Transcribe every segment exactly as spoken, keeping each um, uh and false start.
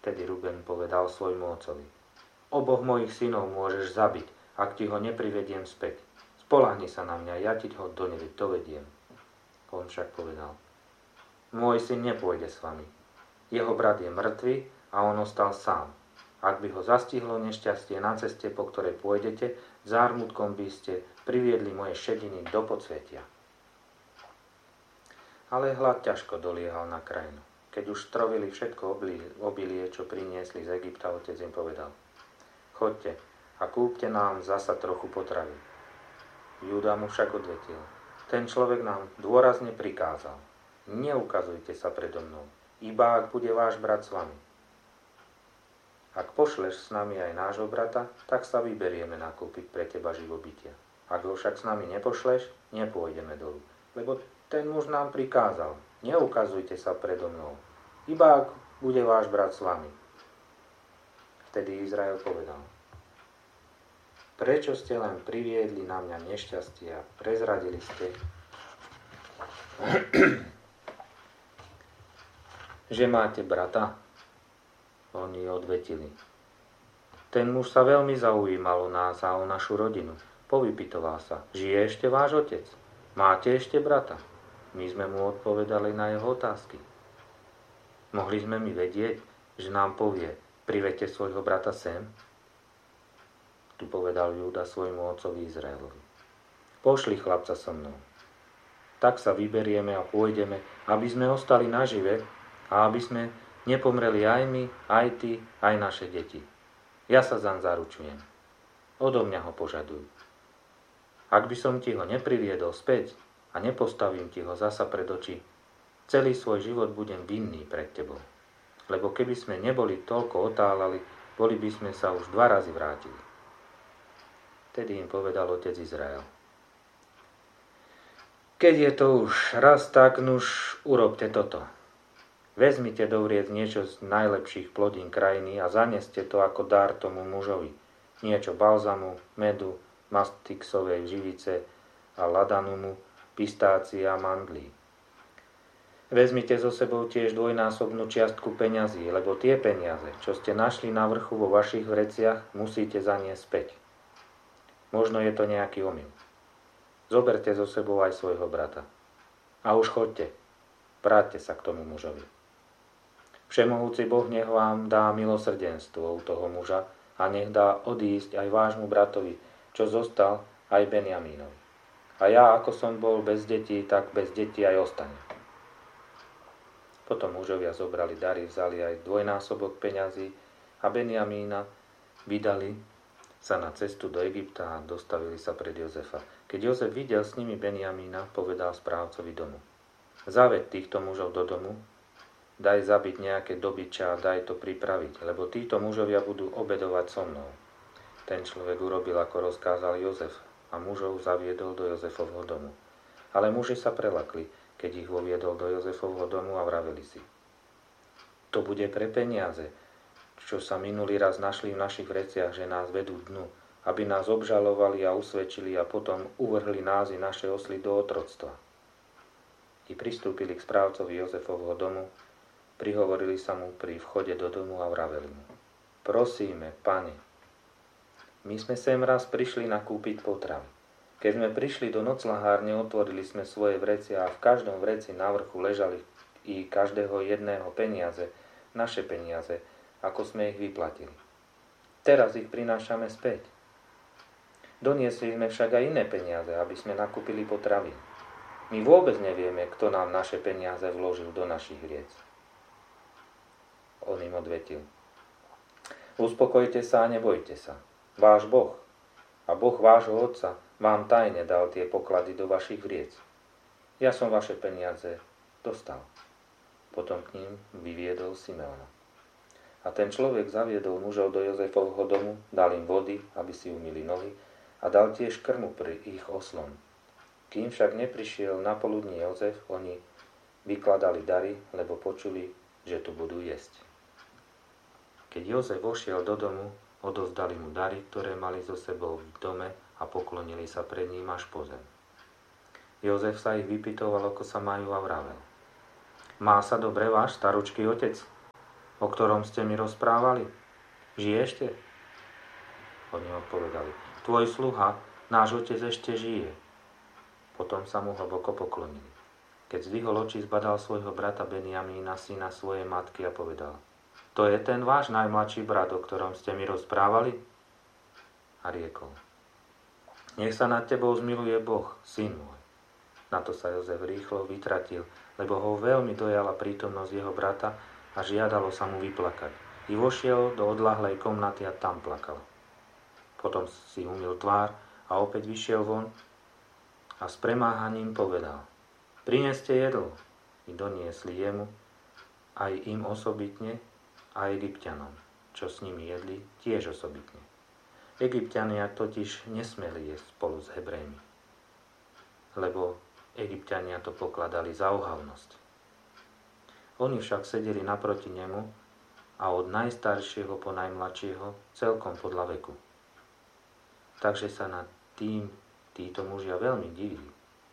Vtedy Ruben povedal svojmu otcovi: Oboch mojich synov môžeš zabiť, ak ti ho neprivediem späť. Spoľahni sa na mňa, ja ti ho dovediem. On však povedal: Môj syn nepôjde s vami. Jeho brat je mŕtvy a on ostal sám. Ak by ho zastihlo nešťastie na ceste, po ktorej pôjdete, zármutkom by ste priviedli moje šediny do podsvetia. Ale hlad ťažko doliehal na krajinu. Keď už strovili všetko obilie, čo priniesli z Egypta, otec im povedal: Choďte a kúpte nám zasa trochu potravy. Júda mu však odvetil: Ten človek nám dôrazne prikázal: Neukazujte sa predo mnou, iba ak bude váš brat s vami. Ak pošleš s nami aj nášho brata, tak sa vyberieme nakúpiť pre teba živobytia. Ak ho však s nami nepošleš, nepôjdeme dolu. Lebo ten muž nám prikázal: Neukazujte sa predo mnou, iba ak bude váš brat s vami. Vtedy Izrael povedal: Prečo ste len priviedli na mňa nešťastie a prezradili ste, že máte brata? Oni odvetili: Ten muž sa veľmi zaujímal o nás a o našu rodinu. Povypytoval sa: Žije ešte váš otec? Máte ešte brata? My sme mu odpovedali na jeho otázky. Mohli sme mi vedieť, že nám povie: Privedte svojho brata sem? Tu povedal Júda svojmu otcovi Izraelovi: Pošli chlapca so mnou. Tak sa vyberieme a pôjdeme, aby sme ostali nažive a aby sme nepomreli aj my, aj ty, aj naše deti. Ja sa zaň zaručujem. Odo mňa ho požadujú. Ak by som ti ho nepriviedol späť a nepostavím ti ho zasa pred oči, celý svoj život budem vinný pred tebou. Lebo keby sme neboli toľko otálali, boli by sme sa už dva razy vrátili. Tedy im povedal otec Izrael: Keď je to už raz tak, nuž urobte toto. Vezmite do vriec niečo z najlepších plodín krajiny a zaneste to ako dar tomu mužovi. Niečo balzamu, medu, mastixovej živice a ladanumu, pistácie a mandlí. Vezmite so sebou tiež dvojnásobnú čiastku peňazí, lebo tie peniaze, čo ste našli na vrchu vo vašich vreciach, musíte zaniesť späť. Možno je to nejaký omyl. Zoberte so sebou aj svojho brata. A už choďte, vráťte sa k tomu mužovi. Všemohúci Boh nech vám dá milosrdenstvo u toho muža a nech dá odísť aj vášmu bratovi, čo zostal, aj Benjamínovi. A ja, ako som bol bez detí, tak bez detí aj ostane. Potom mužovia zobrali dary, vzali aj dvojnásobok peňazí a Benjamína vydali sa na cestu do Egypta a dostavili sa pred Jozefa. Keď Jozef videl s nimi Benjamína, povedal správcovi domu: Zaved týchto mužov do domu, daj zabiť nejaké dobyča a daj to pripraviť, lebo títo mužovia budú obedovať so mnou. Ten človek urobil, ako rozkázal Jozef, a mužov zaviedol do Jozefovho domu. Ale muži sa prelakli, keď ich voviedol do Jozefovho domu a vraveli si: To bude pre peniaze, čo sa minulý raz našli v našich vreciach, že nás vedú dnu, aby nás obžalovali a usvedčili a potom uvrhli nás i naše osly do otroctva. I pristúpili k správcovi Jozefovho domu, prihovorili sa mu pri vchode do domu a vraveli mu: Prosíme, pane, my sme sem raz prišli nakúpiť potravy. Keď sme prišli do noclahárne, otvorili sme svoje vrecia a v každom vreci na vrchu ležali i každého jedného peniaze, naše peniaze, ako sme ich vyplatili. Teraz ich prinášame späť. Doniesli sme však aj iné peniaze, aby sme nakúpili potravy. My vôbec nevieme, kto nám naše peniaze vložil do našich vriec. On im odvetil: Uspokojte sa a nebojte sa. Váš Boh a Boh vášho otca vám tajne dal tie poklady do vašich vriec. Ja som vaše peniaze dostal. Potom k ním vyviedol Simeona. A ten človek zaviedol mužov do Jozefovho domu, dal im vody, aby si umyli nohy, a dal tiež krmu pri ich oslom. Kým však neprišiel na poludní Jozef, oni vykladali dary, lebo počuli, že tu budú jesť. Keď Jozef vošiel do domu, odovzdali mu dary, ktoré mali so sebou v dome, a poklonili sa pred ním až po zem. Jozef sa ich vypytoval, ako sa majú, a vravel: Má sa dobre váš staručký otec? o ktorom ste mi rozprávali? Žije ešte? Oni odpovedali, tvoj sluha, náš otec ešte žije. Potom sa mu hlboko poklonili. Keď zdvihol oči, zbadal svojho brata Benjamína, syna svojej matky a povedal, to je ten váš najmladší brat, o ktorom ste mi rozprávali? A riekol, nech sa nad tebou zmiluje Boh, syn môj. Na to sa Jozef rýchlo vytratil, lebo ho veľmi dojala prítomnosť jeho brata a žiadalo sa mu vyplakať. I vošiel do odľahlej komnaty a tam plakal. Potom si umyl tvár a opäť vyšiel von a s premáhaním povedal, prineste jedlo. I doniesli jemu, aj im osobitne, a Egypťanom, čo s nimi jedli, tiež osobitne. Egypťania totiž nesmeli jesť spolu s Hebrejmi, lebo Egypťania to pokladali za ohavnosť. Oni však sedeli naproti nemu a od najstaršieho po najmladšieho celkom podľa veku. Takže sa nad tým títo mužia veľmi divili.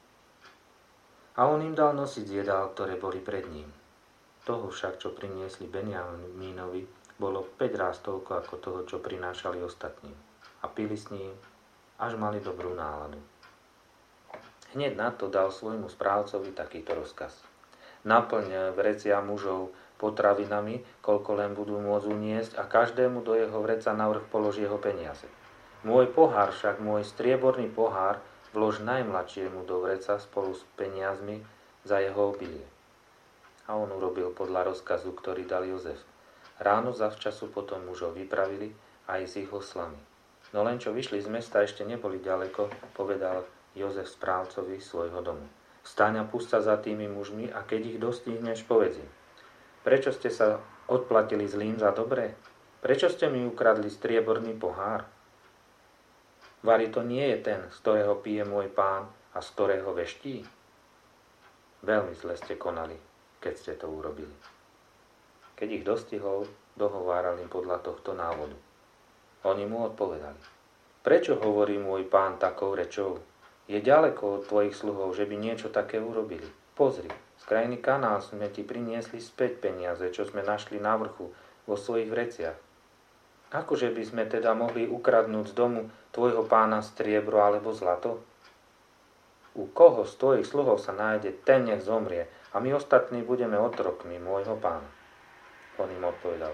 A on im dal nosiť jedál, ktoré boli pred ním. Toho však, čo priniesli Benjamínovi, bolo päť ráz toľko ako toho, čo prinášali ostatným. A pili s ním, až mali dobrú náladu. Hneď na to dal svojmu správcovi takýto rozkaz. Naplň vrecia mužov potravinami, koľko len budú môcť uniesť a každému do jeho vreca navrch položí jeho peniaze. Môj pohár však, môj strieborný pohár, vlož najmladšiemu do vreca spolu s peniazmi za jeho obilie. A on urobil podľa rozkazu, ktorý dal Jozef. Ráno zavčasu potom mužov vypravili aj s ich oslami. No len čo vyšli z mesta, ešte neboli ďaleko, povedal Jozef správcovi svojho domu. Vstaň a pusť sa za tými mužmi a keď ich dostihneš, povedz im. Prečo ste sa odplatili zlým za dobré? Prečo ste mi ukradli strieborný pohár? Vari to nie je ten, z ktorého pije môj pán a z ktorého veští? Veľmi zle ste konali, keď ste to urobili. Keď ich dostihol, dohováral im podľa tohto návodu. Oni mu odpovedali. Prečo hovorí môj pán takou rečou? Je ďaleko od tvojich sluhov, že by niečo také urobili. Pozri, z krajiny Kanán sme ti priniesli späť peniaze, čo sme našli na vrchu vo svojich vreciach. Akože by sme teda mohli ukradnúť z domu tvojho pána striebro alebo zlato? U koho z tvojich sluhov sa nájde, ten nech zomrie a my ostatní budeme otrokmi môjho pána. On im odpovedal.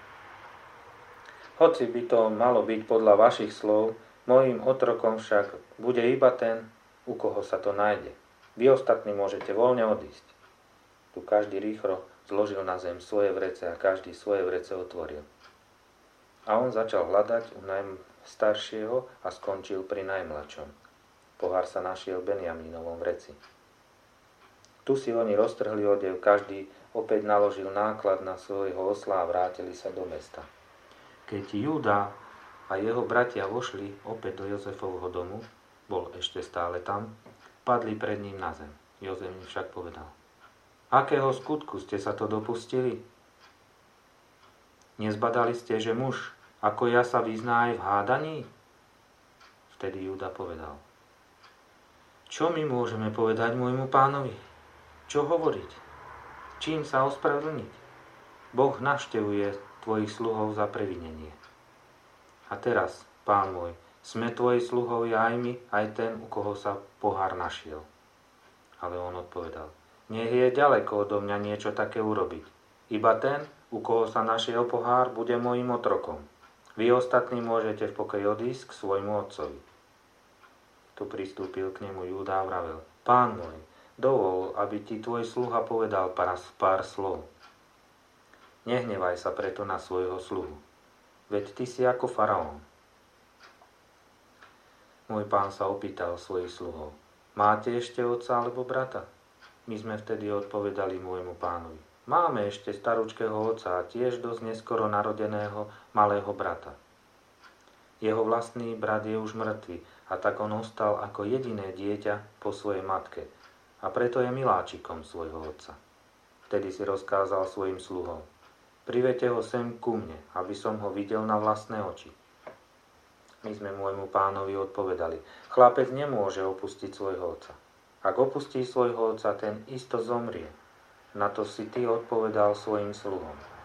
Hoci by to malo byť podľa vašich slov, mojím otrokom však bude iba ten, u koho sa to nájde. Vy ostatní môžete voľne odísť. Tu každý rýchlo zložil na zem svoje vrece a každý svoje vrece otvoril. A on začal hľadať u najstaršieho a skončil pri najmladšom. Pohár sa našiel v Benjamínovom vreci. Tu si oni roztrhli odev, každý opäť naložil náklad na svojho osla a vrátili sa do mesta. Keď Júda a jeho bratia vošli opäť do Jozefovho domu, bol ešte stále tam, padli pred ním na zem. Jozef im však povedal, akého skutku ste sa to dopustili? Nezbadali ste, že muž ako ja sa vyzná aj v hádaní? Vtedy Júda povedal, čo my môžeme povedať môjmu pánovi? Čo hovoriť? Čím sa ospravedlniť? Boh navštevuje tvojich sluhov za previnenie. A teraz, pán môj, sme tvoji sluhovia aj my, aj ten, u koho sa pohár našiel. Ale on odpovedal, nech je ďaleko odo mňa niečo také urobiť. Iba ten, u koho sa našiel pohár, bude mojím otrokom. Vy ostatní môžete v pokoji odísť k svojmu otcovi. Tu pristúpil k nemu Júda a vravel, pán môj, dovol, aby ti tvoj sluha povedal pár, pár slov. Nehnevaj sa preto na svojho sluhu. Veď ty si ako faraón. Môj pán sa opýtal svojich sluhov. Máte ešte otca alebo brata? My sme vtedy odpovedali môjmu pánovi. Máme ešte staručkého otca a tiež dosť neskoro narodeného malého brata. Jeho vlastný brat je už mŕtvy a tak on ostal ako jediné dieťa po svojej matke a preto je miláčikom svojho otca. Vtedy si rozkázal svojim sluhom. Privete ho sem ku mne, aby som ho videl na vlastné oči. My sme môjmu pánovi odpovedali, chlapec nemôže opustiť svojho otca. Ak opustí svojho otca, ten isto zomrie. Na to si ty odpovedal svojim sluhom.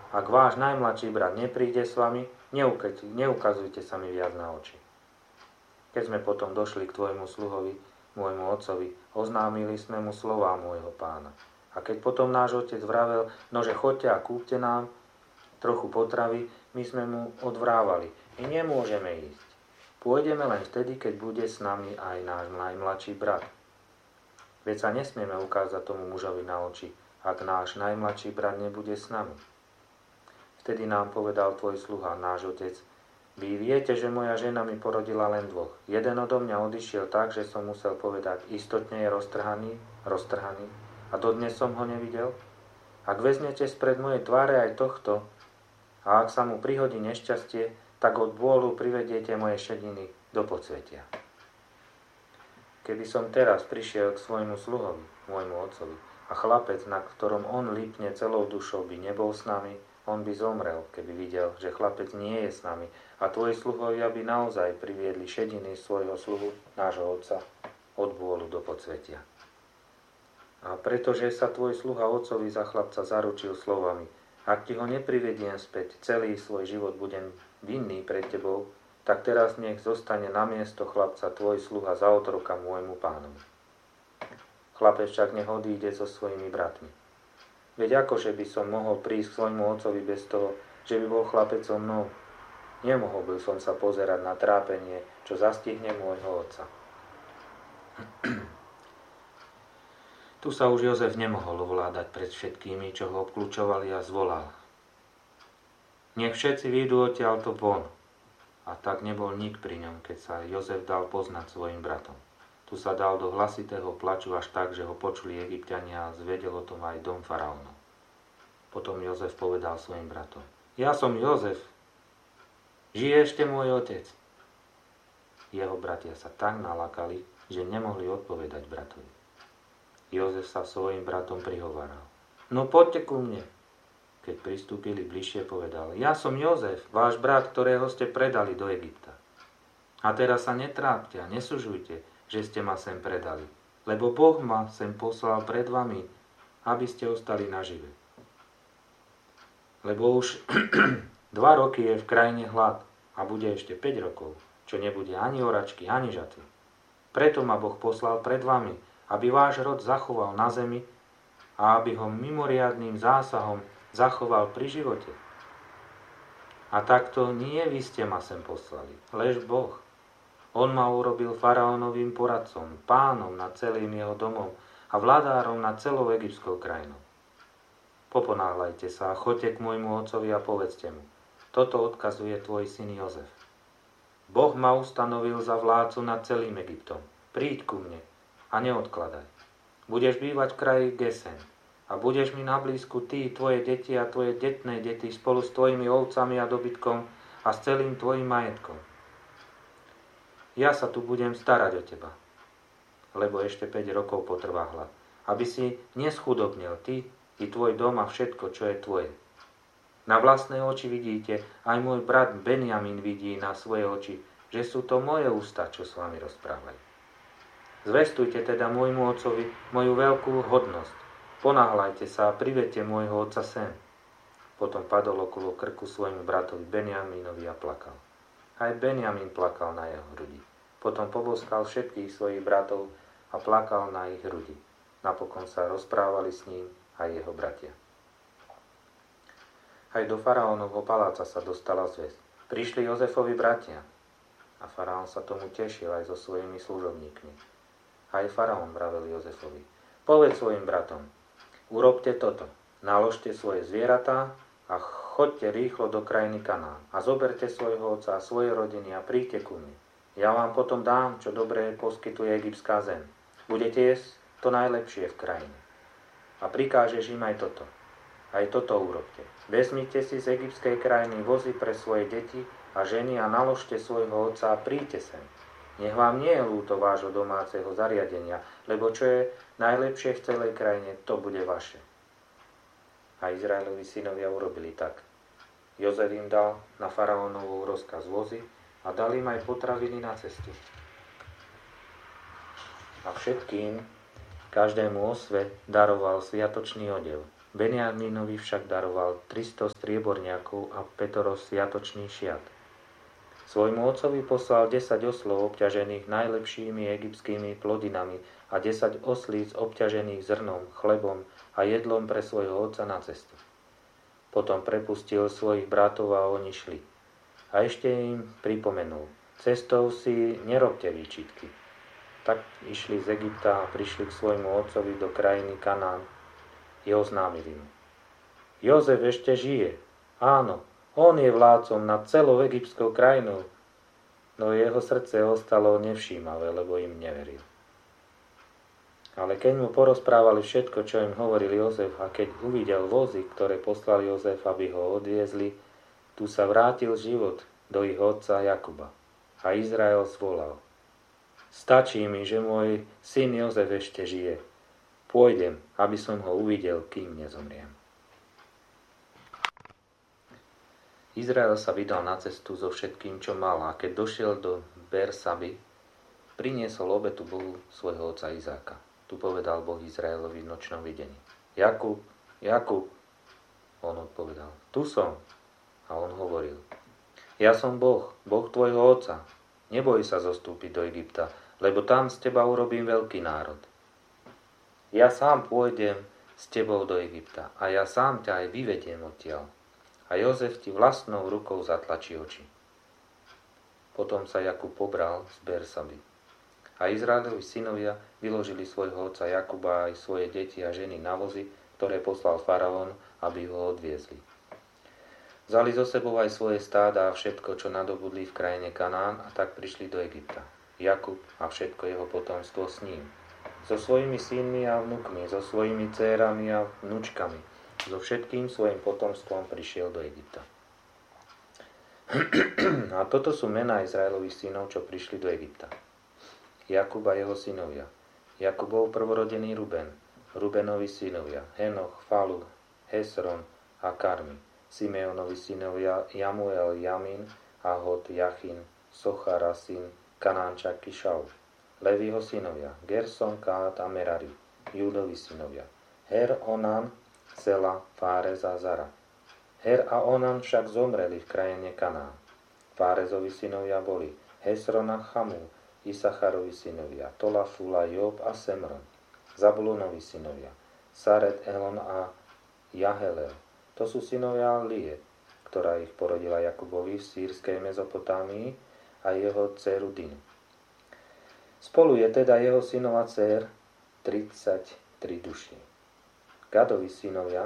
Ak váš najmladší brat nepríde s vami, neukazujte sa mi viac na oči. Keď sme potom došli k tvojmu sluhovi, môjmu otcovi, oznámili sme mu slová môjho pána. A keď potom náš otec vravel, nože choďte a kúpte nám trochu potravy, my sme mu odvrávali. My nemôžeme ísť. Pôjdeme len vtedy, keď bude s nami aj náš najmladší brat. Veď sa nesmieme ukázať tomu mužovi na oči, ak náš najmladší brat nebude s nami. Vtedy nám povedal tvoj sluha, náš otec, vy viete, že moja žena mi porodila len dvoch. Jeden odo mňa odišiel tak, že som musel povedať, istotne je roztrhaný, roztrhaný, a dodnes som ho nevidel. Ak vezmete spred mojej tváre aj tohto, a ak sa mu prihodí nešťastie, tak od bôlu privediete moje šediny do podsvetia. Keby som teraz prišiel k svojmu sluhovi, môjmu otcovi, a chlapec, na ktorom on lípne celou dušou, by nebol s nami, on by zomrel, keby videl, že chlapec nie je s nami a tvoji sluhovia by naozaj priviedli šediny svojho sluhu, nášho otca, od bôlu do podsvetia. A pretože sa tvoj sluha otcovi za chlapca zaručil slovami, ak ti ho neprivediem späť, celý svoj život budem vinný pred tebou, tak teraz nech zostane na miesto chlapca tvoj sluha za otroka môjmu pánovi. Chlapec však nech odíde so svojimi bratmi. Veď akože by som mohol prísť k svojmu otcovi bez toho, že by bol chlapec so mnou? Nemohol by som sa pozerať na trápenie, čo zastihne môjho otca. Tu sa už Jozef nemohol ovládať pred všetkými, čo ho obklúčovali, a zvolal. Nech všetci výjdu odtiaľto von. A tak nebol nik pri ňom, keď sa Jozef dal poznať svojim bratom. Tu sa dal do hlasitého plaču až tak, že ho počuli Egypťania a zvedel o tom aj dom faraónov. Potom Jozef povedal svojim bratom. Ja som Jozef. Žije ešte môj otec? Jeho bratia sa tak nalakali, že nemohli odpovedať bratovi. Jozef sa svojim bratom prihováral. No poďte ku mne. Keď pristúpili bližšie, povedal. Ja som Jozef, váš brat, ktorého ste predali do Egypta. A teraz sa netrápte a nesužujte, že ste ma sem predali, lebo Boh ma sem poslal pred vami, aby ste ostali nažive. Lebo už dva roky je v krajine hlad a bude ešte päť rokov, čo nebude ani oračky, ani žatvy. Preto ma Boh poslal pred vami, aby váš rod zachoval na zemi a aby ho mimoriadnym zásahom zachoval pri živote. A takto nie vy ste ma sem poslali, lež Boh. On ma urobil faraónovým poradcom, pánom nad celým jeho domom a vladárom nad celou egyptskou krajinou. Poponáhľajte sa a choďte k môjmu otcovi a povedzte mu, toto odkazuje tvoj syn Jozef. Boh ma ustanovil za vládcu nad celým Egyptom. Príď ku mne a neodkladaj. Budeš bývať v kraji Gesen a budeš mi na blízku ty, tvoje deti a tvoje detné deti spolu s tvojimi ovcami a dobytkom a s celým tvojim majetkom. Ja sa tu budem starať o teba, lebo ešte päť rokov potrvá hlad, aby si neschudobnil ty i tvoj dom a všetko, čo je tvoje. Na vlastné oči vidíte, aj môj brat Benjamin vidí na svoje oči, že sú to moje ústa, čo s vami rozprávajú. Zvestujte teda môjmu otcovi moju veľkú hodnosť. Ponáhľajte sa a privedte môjho otca sem. Potom padol okolo krku svojmu bratovi Benjaminovi a plakal. Aj Benjamin plakal na jeho hrudi. Potom poboskal všetkých svojich bratov a plakal na ich hrudi. Napokon sa rozprávali s ním aj jeho bratia. Aj do faraónovho paláca sa dostala zvesť. Prišli Jozefovi bratia. A faraón sa tomu tešil aj so svojimi služobníkmi. Aj faraón vravel Jozefovi. Povedz svojim bratom, urobte toto. Naložte svoje zvieratá a choďte rýchlo do krajiny Kanán a zoberte svojho otca a svoje rodiny a príďte ku mne. Ja vám potom dám, čo dobré poskytuje egyptská zem. Budete jesť to najlepšie v krajine. A prikážeš im aj toto. Aj toto urobte. Vezmite si z egyptskej krajiny vozy pre svoje deti a ženy a naložte svojho otca a príďte sem. Nech vám nie je ľúto vášho domáceho zariadenia, lebo čo je najlepšie v celej krajine, to bude vaše. A Izraelovi synovia urobili tak. Jozef im dal na faraónovú rozkaz vozy a dal im aj potraviny na cestu. A všetkým, každému osve, daroval sviatočný odev, Benjamínovi však daroval tristo strieborniakov a pätoro sviatočný šiat. Svojmu otcovi poslal desať oslov obťažených najlepšími egyptskými plodinami a desať oslíc obťažených zrnom, chlebom a jedlom pre svojho otca na cestu. Potom prepustil svojich bratov a oni šli. A ešte im pripomenul, cestou si nerobte výčitky. Tak išli z Egypta a prišli k svojmu otcovi do krajiny Kanán. I oznámili mu. Jozef ešte žije. Áno, on je vládcom nad celou egyptskou krajinou. No jeho srdce ostalo nevšímavé, lebo im neveril. Ale keď mu porozprávali všetko, čo im hovoril Jozef, a keď uvidel vozy, ktoré poslal Jozef, aby ho odviezli, tu sa vrátil život do ich otca Jakuba. A Izrael zvolal. Stačí mi, že môj syn Jozef ešte žije. Pôjdem, aby som ho uvidel, kým nezomriem. Izrael sa vydal na cestu so všetkým, čo mal, a keď došiel do Bersaby, priniesol obetu Bohu svojho otca Izáka. Tu povedal Boh Izraelovi v nočnom videní. Jakub, Jakub, on odpovedal, tu som. A on hovoril, ja som Boh, Boh tvojho otca. Neboj sa zostúpiť do Egypta, lebo tam z teba urobím veľký národ. Ja sám pôjdem s tebou do Egypta a ja sám ťa aj vyvediem odtiaľ. A Jozef ti vlastnou rukou zatlačí oči. Potom sa Jakub pobral z Bersaby. A Izraelovi synovia vyložili svojho otca Jakuba aj svoje deti a ženy na vozy, ktoré poslal faraón, aby ho odviezli. Vzali so sebou aj svoje stáda a všetko, čo nadobudli v krajine Kanán, a tak prišli do Egypta. Jakub a všetko jeho potomstvo s ním. So svojimi synmi a vnukmi, so svojimi dcérami a vnúčkami. So všetkým svojim potomstvom prišiel do Egypta. A toto sú mená Izraelových synov, čo prišli do Egypta. Jakub a jeho synovia. Jakubov prvorodený Ruben. Rubenovi synovia. Henoch, Falu, Hesron a Karmi. Simeonovi synovia Jamuel, Jamin, Ahod, Jachin, Sochara, syn Kanánča, Kišau. Leviho synovia Gerson, Kát a Merari. Júdovi synovia Her, Onan, Sela, Fárez a Zara. Her a Onan však zomreli v krajine Kanán. Fárezovi synovia boli Hesron a Chamú, Isacharovi synovia Tola, Fula, Job a Semron. Zabulonovi synovia Saret, Elon a Jahelel. To sú synovia Lie, ktorá ich porodila Jakubovi v sýrskej Mezopotámii, a jeho dceru Dinu. Spolu je teda jeho synov a dcér tridsaťtri duší. Gadovi synovia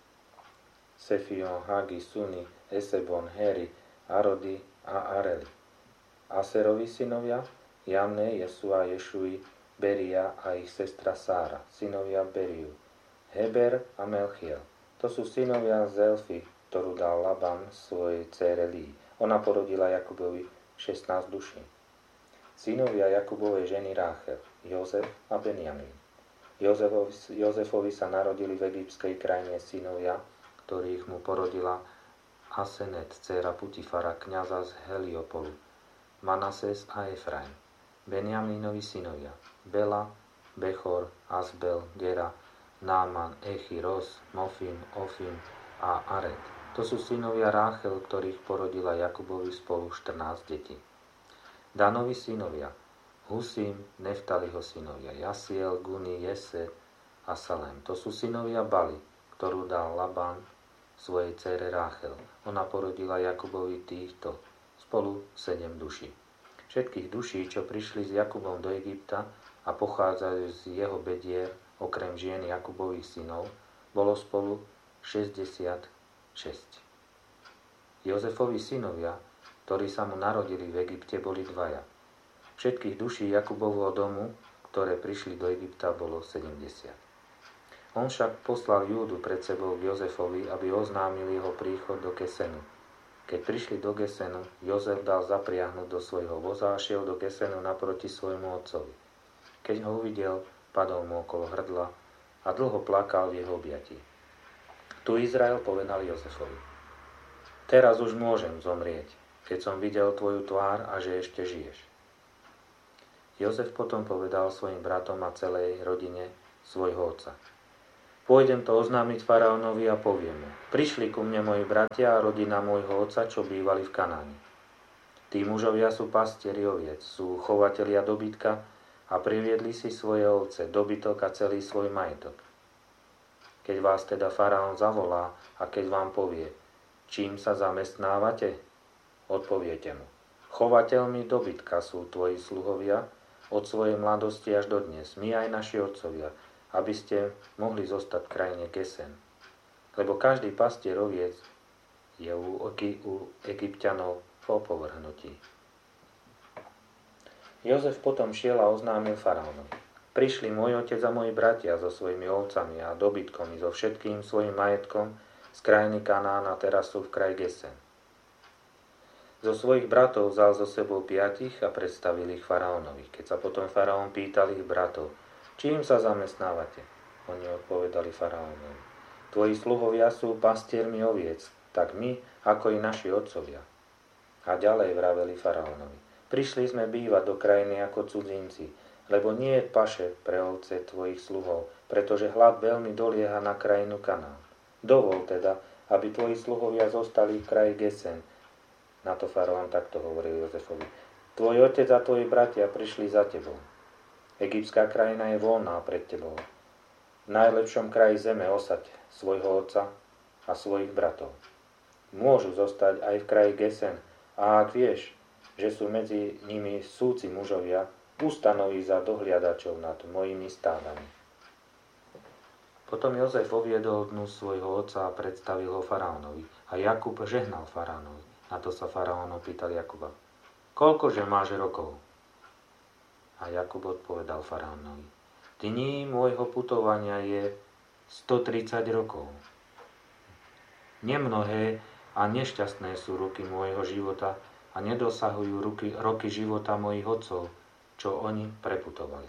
Sefion, Hagi, Suni, Esebon, Heri, Arodi a Areli. Aserovi synovia Jamne, Jesua, Ješui, Beria a ich sestra Sára, synovia Beriu, Heber a Melchiel. To sú synovia Zelfy, ktorú dal Laban svojej dcére Lí. Ona porodila Jakubovi šestnásť duší. Synovia Jakubovej ženy Ráchel, Jozef a Benjamín. Jozefovi, Jozefovi sa narodili v egyptskej krajine synovia, ktorých mu porodila Asenet, dcéra Putifara, kňaza z Heliopolu, Manases a Efraim. Benjamínovi synovia Bela, Bechor, Asbel, Gera, Náman, Echi, Ros, Mofim, Ofim a Aret. To sú synovia Ráchel, ktorých porodila Jakubovi spolu štrnásť detí. Danovi synovia Husim, Neftaliho synovia Jasiel, Guni, Jese a Salem. To sú synovia Bali, ktorú dal Laban svojej dcére Ráchel. Ona porodila Jakubovi týchto, spolu sedem duší. Všetkých duší, čo prišli s Jakubom do Egypta a pochádzajú z jeho bedier, okrem žien Jakubových synov, bolo spolu šesťdesiatšesť. Jozefovi synovia, ktorí sa mu narodili v Egypte, boli dvaja. Všetkých duší Jakubovho domu, ktoré prišli do Egypta, bolo sedemdesiat. On však poslal Júdu pred sebou k Jozefovi, aby oznámil jeho príchod do Kesenu. Keď prišli do Gesenu, Jozef dal zapriahnuť do svojho voza a šiel do Gesenu naproti svojmu otcovi. Keď ho uvidel, padol mu okolo hrdla a dlho plakal v jeho objatí. Tu Izrael povedal Jozefovi: Teraz už môžem zomrieť, keď som videl tvoju tvár a že ešte žiješ. Jozef potom povedal svojim bratom a celej rodine svojho otca: Pôjdem to oznámiť faraónovi a poviem mu: prišli ku mne moji bratia a rodina môjho otca, čo bývali v Kanáne. Tí mužovia sú pastieri oviec, sú chovatelia dobytka a priviedli si svoje ovce, dobytok a celý svoj majetok. Keď vás teda faraón zavolá a keď vám povie: čím sa zamestnávate? Odpoviete mu: chovateľmi dobytka sú tvoji sluhovia od svojej mladosti až do dnes, my aj naši otcovia, aby ste mohli zostať v krajine Gesen. Lebo každý pastier oviec je u, u Egypťanov v opovrhnutí. Jozef potom šiel a oznámil faraónovi: prišli môj otec a moji bratia so svojimi ovcami a dobytkom i so všetkým svojim majetkom z krajiny Kanána, teraz sú v kraji Gesen. Zo svojich bratov vzal so sebou piatich a predstavil ich faraónovi. Keď sa potom faraón pýtal ich bratov: čím sa zamestnávate? Oni odpovedali faraónovi: tvoji sluhovia sú pastiermi oviec, tak my, ako i naši otcovia. A ďalej vraveli faraónovi: prišli sme bývať do krajiny ako cudzinci, lebo nie je paše pre ovce tvojich sluhov, pretože hlad veľmi dolieha na krajinu Kanán. Dovol teda, aby tvoji sluhovia zostali v kraji Gesen. Na to faraón takto hovoril Jozefovi: tvoj otec a tvoji bratia prišli za tebou. Egyptská krajina je voľná pred tebou. V najlepšom kraji zeme osaď svojho otca a svojich bratov. Môžu zostať aj v kraji Gesen, a ak vieš, že sú medzi nimi súci mužovia, ustanoví za dohliadačov nad mojimi stádami. Potom Jozef oviedol dnu svojho otca a predstavil ho faraónovi. A Jakub žehnal faraónovi. Na to sa faraón opýtal Jakuba: koľkože máš rokov? A Jakub odpovedal faraónovi: dní môjho putovania je stotridsať rokov. Nemnohé a nešťastné sú roky môjho života a nedosahujú roky, roky života mojich otcov, čo oni preputovali.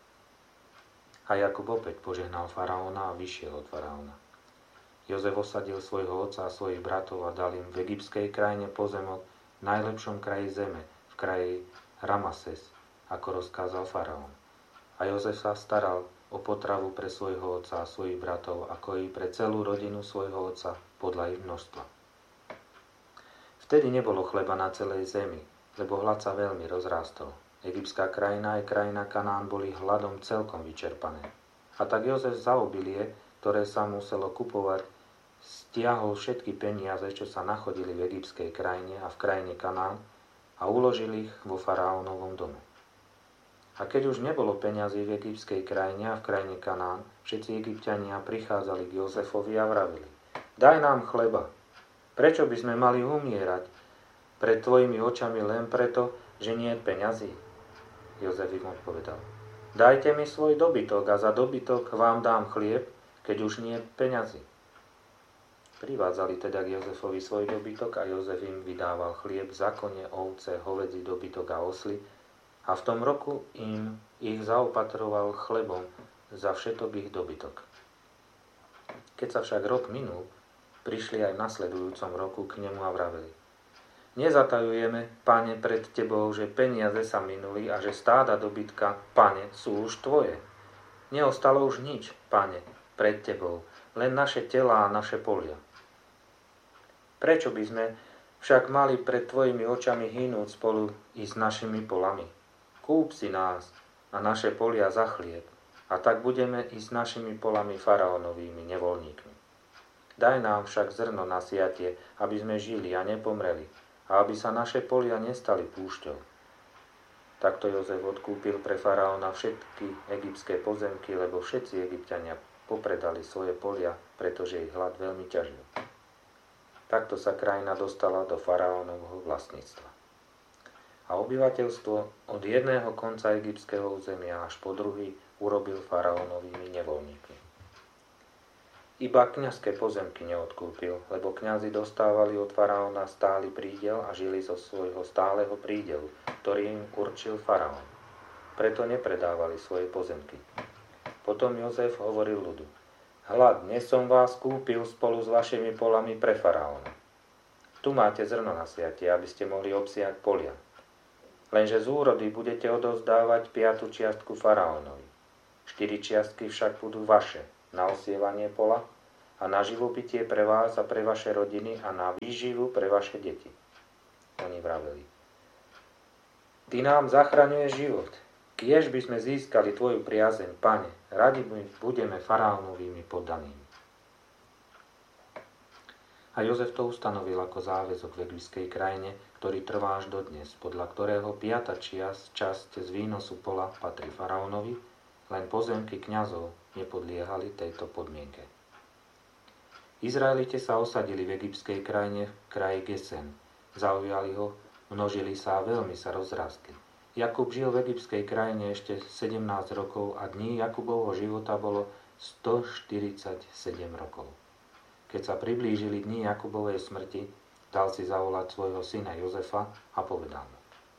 A Jakub opäť požehnal faraóna a vyšiel od faraóna. Jozef osadil svojho otca a svojich bratov a dal im v egyptskej krajine pozemok v najlepšom kraji zeme, v kraji Ramases, ako rozkázal faraón. A Jozef sa staral o potravu pre svojho otca a svojich bratov, ako i pre celú rodinu svojho otca podľa ich množstva. Vtedy nebolo chleba na celej zemi, lebo hlad sa veľmi rozrástol. Egyptská krajina aj krajina Kanán boli hladom celkom vyčerpané. A tak Jozef za obilie, ktoré sa muselo kupovať, stiahol všetky peniaze, čo sa nachodili v egyptskej krajine a v krajine Kanán, a uložil ich vo faraónovom dome. A keď už nebolo peňazí v egyptskej krajine a v krajine Kanán, všetci Egypťania prichádzali k Jozefovi a vravili: daj nám chleba. Prečo by sme mali umierať pred tvojimi očami len preto, že nie je peňazí? Jozef im odpovedal: dajte mi svoj dobytok a za dobytok vám dám chlieb, keď už nie je peňazí. Privádzali teda k Jozefovi svoj dobytok a Jozef im vydával chlieb, za kone, ovce, hovädzí dobytok a osly, a v tom roku im ich zaopatroval chlebom za všetok ich dobytok. Keď sa však rok minul, prišli aj v nasledujúcom roku k nemu a vraveli: nezatajujeme, pane, pred tebou, že peniaze sa minuli a že stáda dobytka, pane, sú už tvoje. Neostalo už nič, pane, pred tebou, len naše telá a naše polia. Prečo by sme však mali pred tvojimi očami hynúť spolu i s našimi polami? Kúp si nás a naše polia za chlieb, a tak budeme i s našimi polami faraónovými nevoľníkmi. Daj nám však zrno na siatie, aby sme žili a nepomreli, a aby sa naše polia nestali púšťou. Takto Jozef odkúpil pre faraóna všetky egyptské pozemky, lebo všetci Egypťania popredali svoje polia, pretože ich hlad veľmi ťažil. Takto sa krajina dostala do faraónovho vlastníctva. A obyvateľstvo od jedného konca egyptského územia až po druhý urobil faraónovými nevoľníkmi. Iba kňazské pozemky neodkúpil, lebo kňazi dostávali od faraóna stály prídel a žili zo svojho stáleho prídelu, ktorý im určil faraón. Preto nepredávali svoje pozemky. Potom Jozef hovoril ľudu: hľad, dnes som vás kúpil spolu s vašimi polami pre faraóna. Tu máte zrno na siatie, aby ste mohli obsiať polia. Lenže z úrody budete odovzdávať piatu čiastku faraónovi. Štyri čiastky však budú vaše, na osievanie pola a na živobytie pre vás a pre vaše rodiny a na výživu pre vaše deti. Oni vraveli: Ty nám zachraňuješ život. Kiež by sme získali tvoju priazeň, Pane, radi budeme faraónovými poddanými. A Jozef to ustanovil ako záväzok v egyptskej krajine, ktorý trvá až dodnes, podľa ktorého piata čias, časť z výnosu pola patrí faraónovi, len pozemky kňazov nepodliehali tejto podmienke. Izraelite sa osadili v egyptskej krajine v kraji Gesen. Zaujali ho, množili sa a veľmi sa rozrastli. Jakub žil v egyptskej krajine ešte sedemnásť rokov a dní Jakubovho života bolo stoštyridsaťsedem rokov. Keď sa priblížili dni Jakubovej smrti, dal si zavolať svojho syna Jozefa a povedal mu: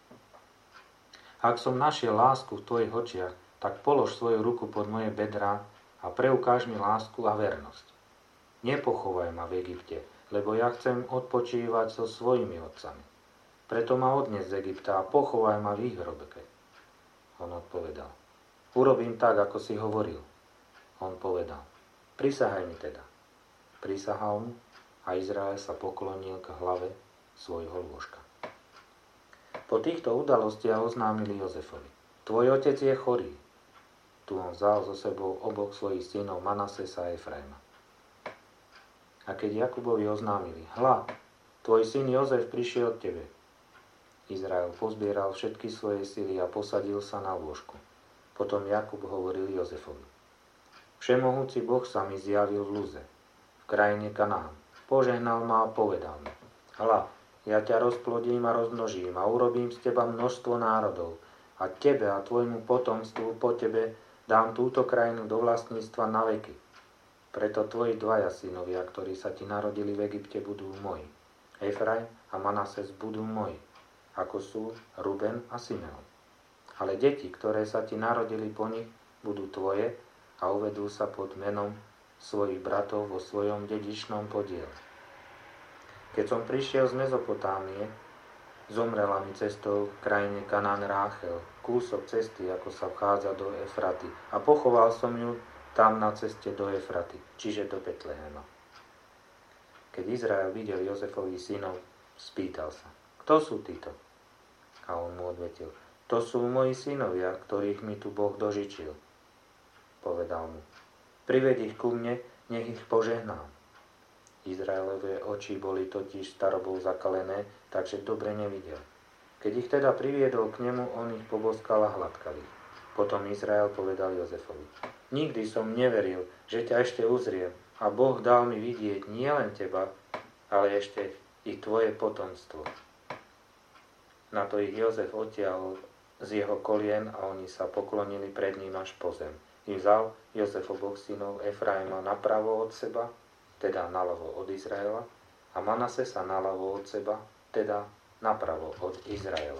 Ak som našiel lásku v tvojich očiach, tak polož svoju ruku pod moje bedrá a preukáž mi lásku a vernosť. Nepochovaj ma v Egypte, lebo ja chcem odpočívať so svojimi otcami. Preto ma odnes z Egypta a pochovaj ma v ich hrobke. On odpovedal: Urobím tak, ako si hovoril. On povedal: Prisahaj mi teda. Prisahal mu a Izrael sa poklonil k hlave svojho lôžka. Po týchto udalostiach oznámili Jozefovi: Tvoj otec je chorý. Tu on vzal so sebou oboch svojich synov Manasesa a Efraima. A keď Jakubovi oznámili: Hľa, tvoj syn Jozef prišiel k tebe. Izrael pozbieral všetky svoje sily a posadil sa na lôžku. Potom Jakub hovoril Jozefovi: Všemohúci Boh sa mi zjavil v Luze, v krajine Kanán. Požehnal ma a povedal mi: Hľa, ja ťa rozplodím a rozmnožím a urobím z teba množstvo národov a tebe a tvojmu potomstvu po tebe dám túto krajinu do vlastníctva na veky. Preto tvoji dvaja synovia, ktorí sa ti narodili v Egypte, budú moji. Efraim a Manases budú moji, ako sú Ruben a Simeon. Ale deti, ktoré sa ti narodili po nich, budú tvoje a uvedú sa pod menom svojich bratov vo svojom dedičnom podiele. Keď som prišiel z Mezopotámie, zomrela mi cestou v krajine Kanán Ráchel, kúsok cesty, ako sa vchádza do Efraty, a pochoval som ju tam na ceste do Efraty, čiže do Betlehema. Keď Izrael videl Jozefových synov, spýtal sa: Kto sú títo? A on mu odvetil: To sú moji synovia, ktorých mi tu Boh dožičil. Povedal mu: Prived ich ku mne, nech ich požehnám. Izraelové oči boli totiž starobou zakalené, takže dobre nevidel. Keď ich teda priviedol k nemu, on ich poboskal a hladkal ich. Potom Izrael povedal Jozefovi: Nikdy som neveril, že ťa ešte uzriem, a Boh dal mi vidieť nielen teba, ale ešte i tvoje potomstvo. Na to ich Jozef odtiahol z jeho kolien a oni sa poklonili pred ním až po zem. I vzal Jozef oboch synov Efraima napravo od seba, teda naľavo od Izraela, a Manasesa naľavo od seba, teda napravo od Izraela.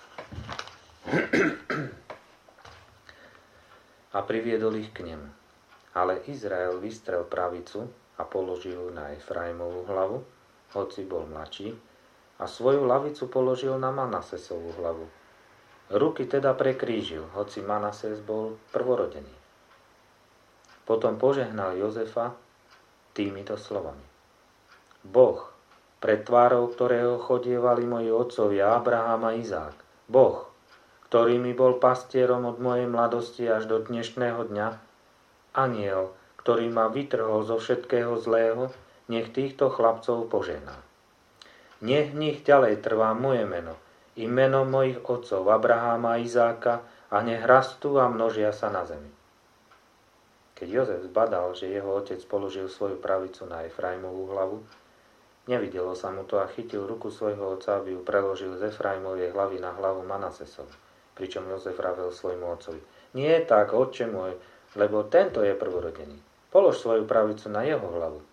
A priviedol ich k nemu. Ale Izrael vystrel pravicu a položil ju na Efraimovú hlavu, hoci bol mladší, a svoju lavicu položil na Manasesovú hlavu. Ruky teda prekrížil, hoci Manases bol prvorodený. Potom požehnal Jozefa týmito slovami: Boh, pred tvárou ktorého chodievali moji otcovia Abraham a Izák, Boh, ktorý mi bol pastierom od mojej mladosti až do dnešného dňa, Aniel, ktorý ma vytrhol zo všetkého zlého, nech týchto chlapcov požehná. Nech v nich ďalej trvá moje meno, i meno mojich otcov Abraháma a Izáka, a nech rastú a množia sa na zemi. Keď Jozef zbadal, že jeho otec položil svoju pravicu na Efraimovú hlavu, nevidelo sa mu to a chytil ruku svojho otca, aby ju preložil z Efraimovej hlavy na hlavu Manasesovu. Pričom Jozef vravel svojmu otcovi: Nie tak, otče môj, lebo tento je prvorodený. Polož svoju pravicu na jeho hlavu.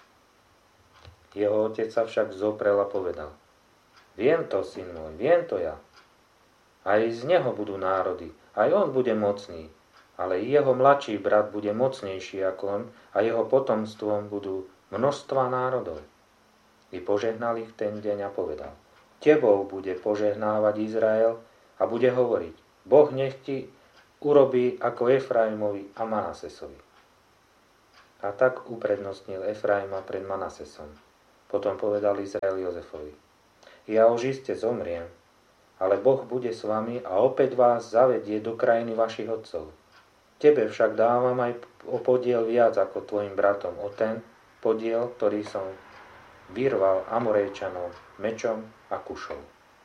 Jeho otec sa však zoprel a povedal: Viem to, syn môj, viem to ja. Aj z neho budú národy, aj on bude mocný, ale jeho mladší brat bude mocnejší ako on a jeho potomstvom budú množstva národov. I požehnal ich ten deň a povedal: Tebou bude požehnávať Izrael a bude hovoriť: Boh nech ti urobí ako Efraimovi a Manasesovi. A tak uprednostnil Efraima pred Manasesom. Potom povedal Izrael Jozefovi: Ja už iste zomriem, ale Boh bude s vami a opäť vás zavedie do krajiny vašich otcov. Tebe však dávam aj o podiel viac ako tvojim bratom, o ten podiel, ktorý som vyrval Amorejčanov mečom a kušou.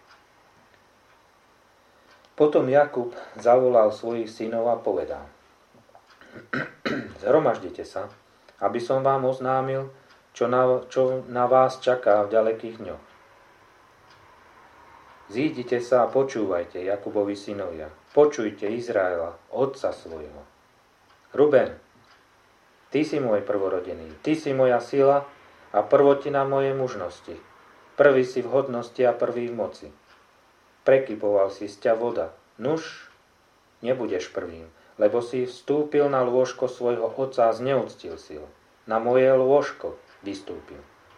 Potom Jakub zavolal svojich synov a povedal: Zhromaždite sa, aby som vám oznámil, čo na, čo na vás čaká v ďalekých dňoch. Zídite sa a počúvajte, Jakubovi synovia, počujte Izraela, otca svojho. Ruben, ty si môj prvorodený, ty si moja sila a prvotina mojej mužnosti. Prvý si v hodnosti a prvý v moci. Prekypoval si z ťa voda, nuž, nebudeš prvým, lebo si vstúpil na lôžko svojho otca a zneúctil si ho. Na moje lôžko vystúpil.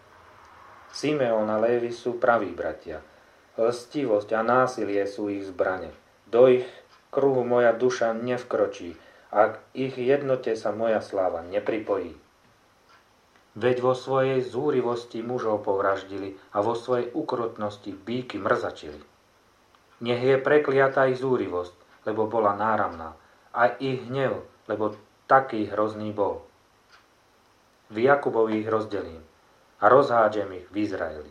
Simeon a Lévi sú praví bratia. Lstivosť a násilie sú ich zbrane. Do ich kruhu moja duša nevkročí, a k ich jednote sa moja sláva nepripojí. Veď vo svojej zúrivosti mužov povraždili a vo svojej ukrutnosti bíky mrzačili. Nech je prekliatá ich zúrivosť, lebo bola náramná, a ich hnev, lebo taký hrozný bol. V Jakubovi ich rozdelím a rozhádžem ich v Izraeli.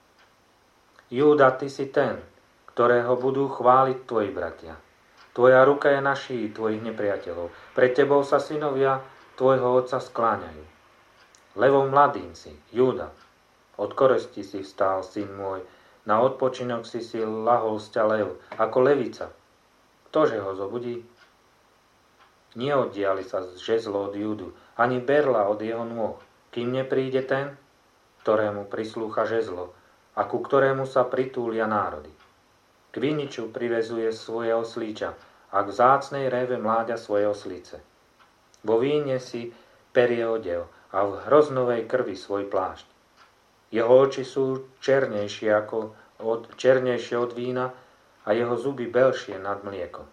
Júda, ty si ten, ktorého budú chváliť tvoji bratia. Tvoja ruka je na šíji tvojich nepriateľov. Pred tebou sa synovia tvojho otca skláňajú. Levom mladým si, Júda, od koristi si vstal, syn môj, na odpočinok si si lahol z ťa lev, ako levica. Ktože ho zobudí? Neoddiali sa žezlo od Júdu, ani berla od jeho nôh, kým nepríde ten, ktorému prislúcha žezlo a ku ktorému sa pritúlia národy. K viniču privezuje svoje oslíča a k vzácnej réve mláďa svoje oslice. Vo víne si perie odev a v hroznovej krvi svoj plášť. Jeho oči sú černejšie, ako od, černejšie od vína a jeho zuby belšie nad mlieko.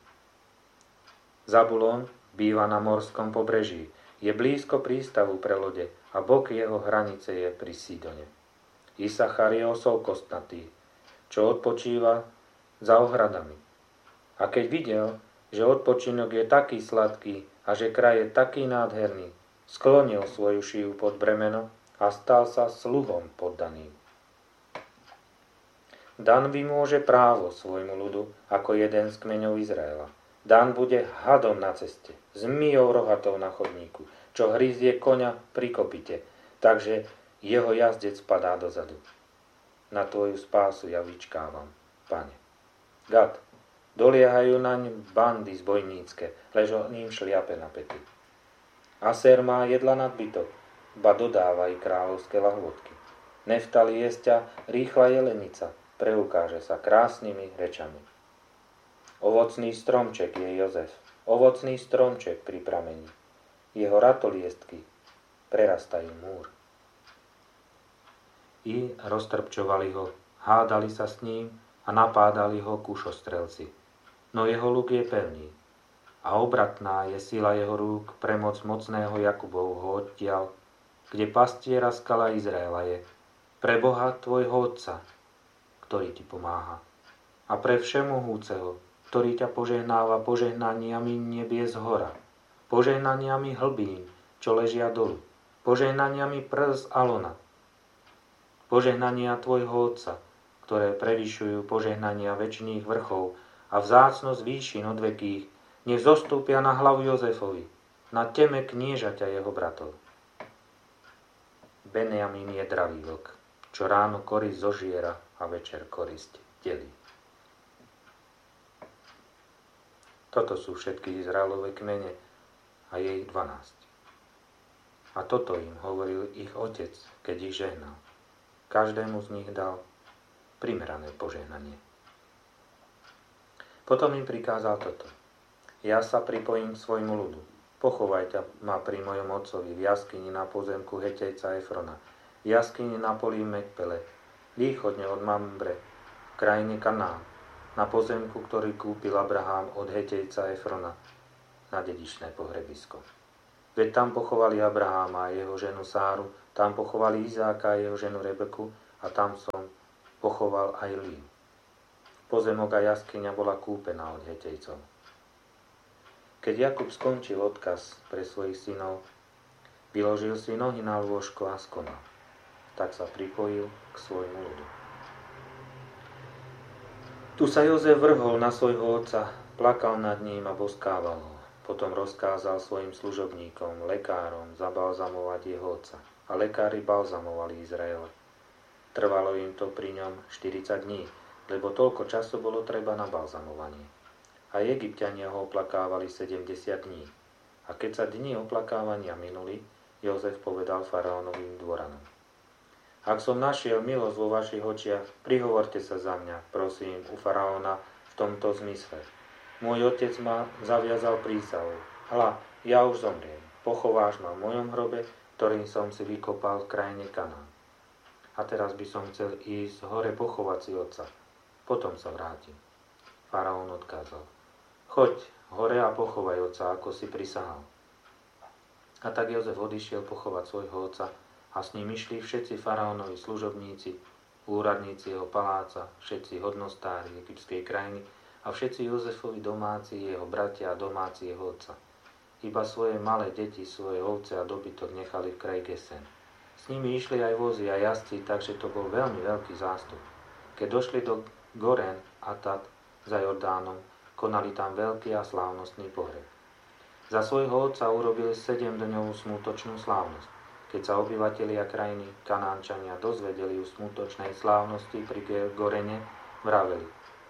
Zabulón býva na morskom pobreží, je blízko prístavu pre lode a bok jeho hranice je pri Sidone. Isachar je osol kostnatý, čo odpočíva za ohradami. A keď videl, že odpočinok je taký sladký a že kraj je taký nádherný, sklonil svoju šiju pod bremeno a stal sa sluhom poddaným. Dan vymôže právo svojmu ľudu ako jeden z kmeňov Izraela. Dan bude hadom na ceste, zmijou rohatou na chodníku, čo hryzie koňa pri kopite, takže jeho jazdec padá dozadu. Na tvoju spásu ja vyčkávam, Pane. Gad, doliehajú naň bandy zbojnícke, ležo ním šliape na pety. Aser má jedla nadbytok, ba dodáva i kráľovské lahôdky. Neftali jesťa rýchla jelenica, preukáže sa krásnymi rečami. Ovocný stromček je Jozef, ovocný stromček pri pramení. Jeho ratoliestky prerastajú múr. I roztrpčovali ho, hádali sa s ním a napádali ho kúšostrelci. No jeho luk je pevný a obratná je sila jeho rúk pre moc mocného Jakubovho odtiaľ, kde pastiera skala Izraela je, pre Boha tvojho otca, ktorý ti pomáha, a pre všemohúceho, ktorý ťa požehnáva požehnaniami nebies hora, požehnaniami hlbín, čo ležia dolu, požehnaniami prs Alona, požehnania tvojho otca, ktoré prevyšujú požehnania večných vrchov a vzácnosť výšin odvekých, nech zostúpia na hlavu Jozefovi, na teme kniežaťa jeho bratov. Benjamín je dravý vlk, čo ráno korisť zožiera a večer korisť delí. Toto sú všetky Izraelove kmene a je ich dvanásť. A toto im hovoril ich otec, keď ich žehnal. Každému z nich dal primerané požehnanie. Potom im prikázal toto. Ja sa pripojím k svojmu ľudu. Pochovajte ma pri mojom otcovi v jaskyni na pozemku Hetejca Efrona, v jaskyni na polí Mekpele, východne od Mambre, v krajine Kanán, na pozemku, ktorý kúpil Abraham od Hetejca Efrona na dedičné pohrebisko. Veď tam pochovali Abraháma a jeho ženu Sáru, tam pochovali Izáka a jeho ženu Rebeku a tam som pochoval aj Líu. Pozemok a jaskyňa bola kúpená od Hetejcov. Keď Jakub skončil odkaz pre svojich synov, vyložil si nohy na lôžko a skonal. Tak sa pripojil k svojmu ľudu. Tu sa Jozef vrhol na svojho otca, plakal nad ním a boskával ho. Potom rozkázal svojim služobníkom, lekárom, zabalzamovať jeho otca. A lekári balzamovali Izraela. Trvalo im to pri ňom štyridsať dní, lebo toľko času bolo treba na balzamovanie. A Egypťania ho oplakávali sedemdesiat dní. A keď sa dni oplakávania minuli, Jozef povedal faraónovým dvoranom: Ak som našiel milosť vo vašich očiach, prihovorte sa za mňa, prosím, u faraóna v tomto zmysle. Môj otec ma zaviazal prísahu. Hľa, ja už zomriem. Pochováš ma v mojom hrobe, ktorým som si vykopal v krajine Kanán. A teraz by som chcel ísť hore pochovať si otca. Potom sa vrátim. Faraón odkázal: Choď hore a pochovaj otca, ako si prisahal. A tak Jozef odišiel pochovať svojho otca a s ním išli všetci faraónovi služobníci, úradníci jeho paláca, všetci hodnostári egyptskej krajiny a všetci Jozefovi domáci, jeho bratia a domáci jeho otca. Iba svoje malé deti, svoje ovce a dobytok nechali v kraji Gesen. S nimi išli aj vozy a jazdci, takže to bol veľmi veľký zástup. Keď došli do Goren a Tat za Jordánom, konali tam veľký a slávnostný pohreb. Za svojho otca urobili sedemdňovú smutočnú slávnosť. Keď sa obyvatelia krajiny Kanánčania dozvedeli o smutočnej slávnosti pri Gorene, vraveli: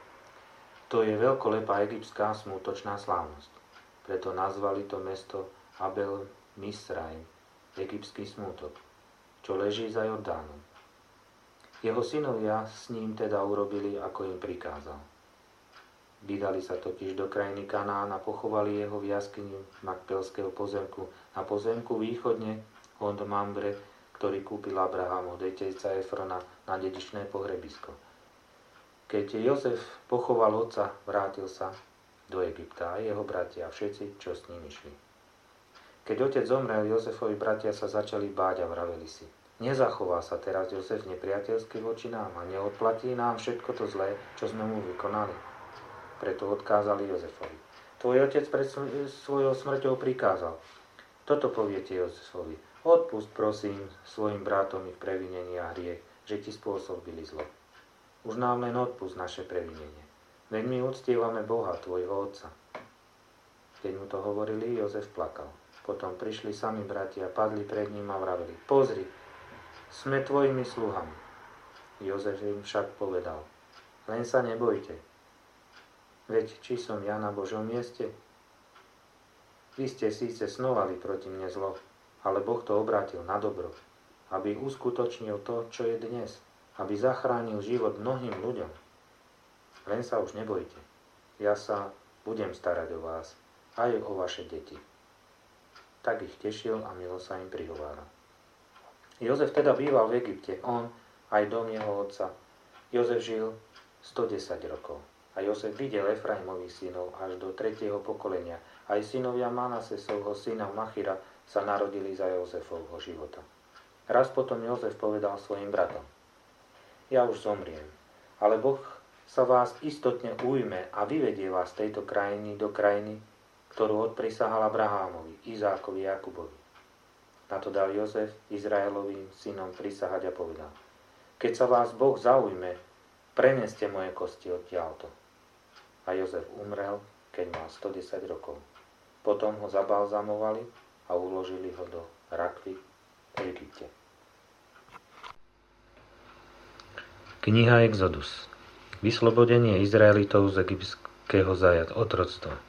To je veľkolepá egyptská smutočná slávnosť. Preto nazvali to mesto Abel Misraim, egyptský smútok, čo leží za Jordánom. Jeho synovia s ním teda urobili, ako im prikázal. Vydali sa totiž do krajiny Kanán a pochovali jeho v jaskyni Makpelského pozemku, na pozemku východne od Mambre, ktorý kúpil Abraham od Hetejca Efrona na dedičné pohrebisko. Keď Jozef pochoval otca, vrátil sa do Egypta a jeho bratia a všetci, čo s ním išli. Keď otec zomrel, Jozefovi bratia sa začali báť a vraveli si: Nezachová sa teraz Jozef nepriateľsky voči nám a neodplatí nám všetko to zlé, čo sme mu vykonali. Preto odkázali Jozefovi: Tvoj otec pred svojou smrťou prikázal. Toto poviete Jozefovi: Odpust prosím svojim bratom ich previnenie a hriech, že ti spôsobili zlo. Už nám len odpust naše previnenie. Veď my uctievame Boha, tvojho otca. Keď mu to hovorili, Jozef plakal. Potom prišli sami bratia, padli pred ním a vraveli: Pozri, sme tvojimi sluhami. Jozef im však povedal: Len sa nebojte. Veď či som ja na Božom mieste? Vy ste síce snovali proti mne zlo, ale Boh to obrátil na dobro, aby uskutočnil to, čo je dnes, aby zachránil život mnohým ľuďom. Len sa už nebojte. Ja sa budem starať o vás, aj o vaše deti. Tak ich tešil a milo sa im prihováral. Jozef teda býval v Egypte, on aj dom jeho otca. Jozef žil stodesať rokov. A Jozef videl Efraimových synov až do tretieho pokolenia. Aj synovia Manasesovho syna Machira sa narodili za Jozefovho života. Raz potom Jozef povedal svojim bratom: Ja už zomriem, ale Boh sa vás istotne ujme a vyvedie vás z tejto krajiny do krajiny, ktorú odprisahal Abrahámovi, Izákovi a Jakubovi. Na to dal Jozef Izraelovým synom prisahať a povedal: Keď sa vás Boh zaujme, preneste moje kosti odtiaľto. A Jozef umrel, keď mal stodesať rokov. Potom ho zabalzamovali a uložili ho do rakvy v Egypte. Kniha Exodus. Vyslobodenie Izraelitov z egyptského zajat otroctva.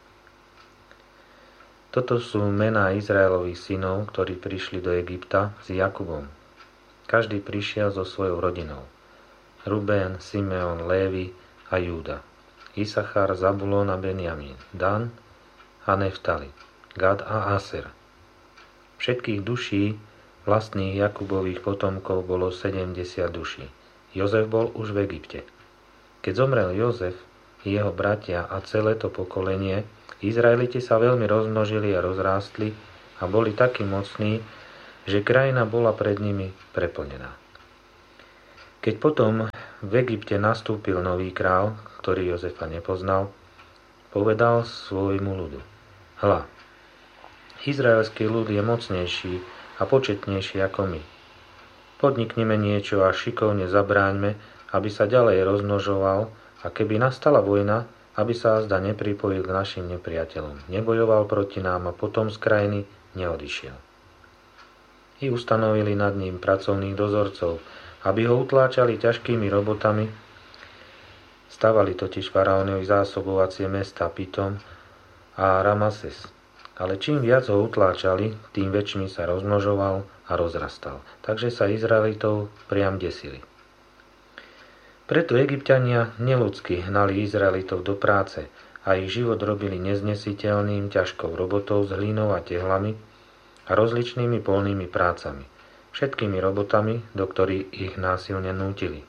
Toto sú mená Izraelových synov, ktorí prišli do Egypta s Jakubom. Každý prišiel so svojou rodinou. Ruben, Simeon, Lévi a Júda. Isachar, Zabulón a Benjamín. Dan a Neftali. Gad a Aser. Všetkých duší vlastných Jakubových potomkov bolo sedemdesiat duší. Jozef bol už v Egypte. Keď zomrel Jozef, jeho bratia a celé to pokolenie, Izraeliti sa veľmi rozmnožili a rozrástli a boli takí mocní, že krajina bola pred nimi preplnená. Keď potom v Egypte nastúpil nový král, ktorý Jozefa nepoznal, povedal svojmu ľudu: Hľa, izraelský ľud je mocnejší a početnejší ako my. Podniknime niečo a šikovne zabráňme, aby sa ďalej rozmnožoval, a keby nastala vojna, aby sa azda nepripojil k našim nepriateľom, nebojoval proti nám a potom z krajiny neodišiel. I ustanovili nad ním pracovných dozorcov, aby ho utláčali ťažkými robotami. Stavali totiž faraónovi zásobovacie mesta Pitom a Ramases. Ale čím viac ho utláčali, tým väčšmi sa rozmnožoval a rozrastal. Takže sa Izraelitov priam desili. Preto Egypťania neľudsky hnali Izraelitov do práce a ich život robili neznesiteľným ťažkou robotou s hlínou a tehlami a rozličnými polnými prácami, všetkými robotami, do ktorých ich násilne nútili.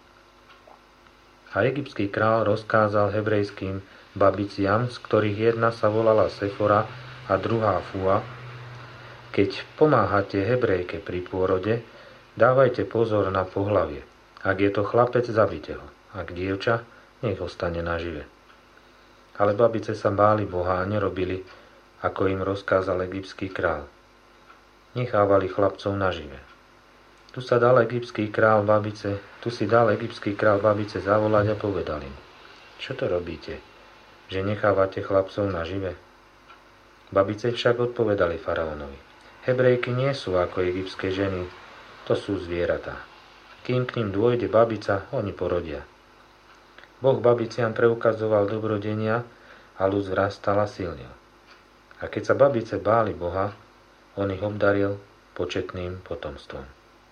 A egyptský král rozkázal hebrejským babiciam, z ktorých jedna sa volala Sefora a druhá Fua: keď pomáhate Hebrejke pri pôrode, dávajte pozor na pohlavie. Ak je to chlapec, zabite ho. Ak dievča, nech ostane nažive. Ale babice sa báli Boha a nerobili, ako im rozkázal egyptský král. Nechávali chlapcov nažive. Tu sa dal egyptský král babice, tu si dal egyptský král babice zavolať a povedal im: čo to robíte, že nechávate chlapcov nažive? Babice však odpovedali faraónovi: Hebrejky nie sú ako egyptské ženy, to sú zvieratá. Kým k ním dôjde babica, oni porodia. Boh babiciam preukazoval dobrodenia a ľud vzrastal a silnil. A keď sa babice báli Boha, on ich obdaril početným potomstvom.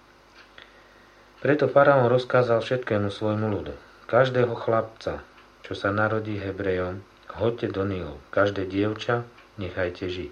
Preto faraón rozkázal všetkému svojmu ľudu: každého chlapca, čo sa narodí Hebrejom, hoďte do Nílu, každé dievča nechajte žiť.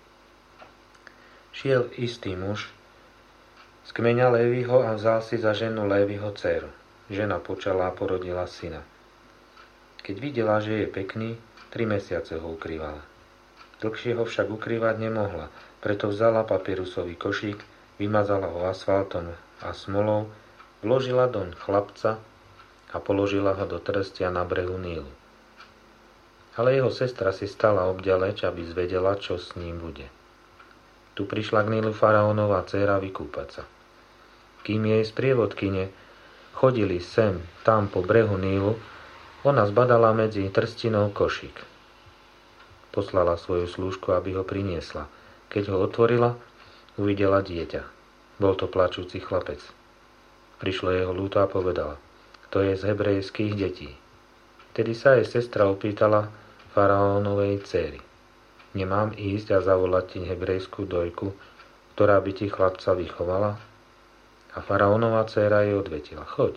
Šiel istý muž z kmeňa Léviho a vzal si za ženu Léviho dcéru. Žena počala a porodila syna. Keď videla, že je pekný, tri mesiace ho ukrývala. Dlhšie ho však ukrývať nemohla, preto vzala papírusový košík, vymazala ho asfaltom a smolou, vložila doň chlapca a položila ho do trstia na brehu Nílu. Ale jeho sestra si stala obďaleč, aby zvedela, čo s ním bude. Tu prišla k Nílu faraónova dcéra vykúpať sa. Kým jej sprievodkyne chodili sem, tam po brehu Nílu, ona zbadala medzi trstinou košík. Poslala svoju slúžku, aby ho priniesla. Keď ho otvorila, uvidela dieťa. Bol to plačúci chlapec. Prišlo jeho ľúto a povedala: to je z hebrejských detí. Tedy sa jej sestra opýtala faraónovej dcéry: nemám ísť a zavolať ti hebrejskú dojku, ktorá by ti chlapca vychovala? A faraónova dcéra jej odvetila: choď.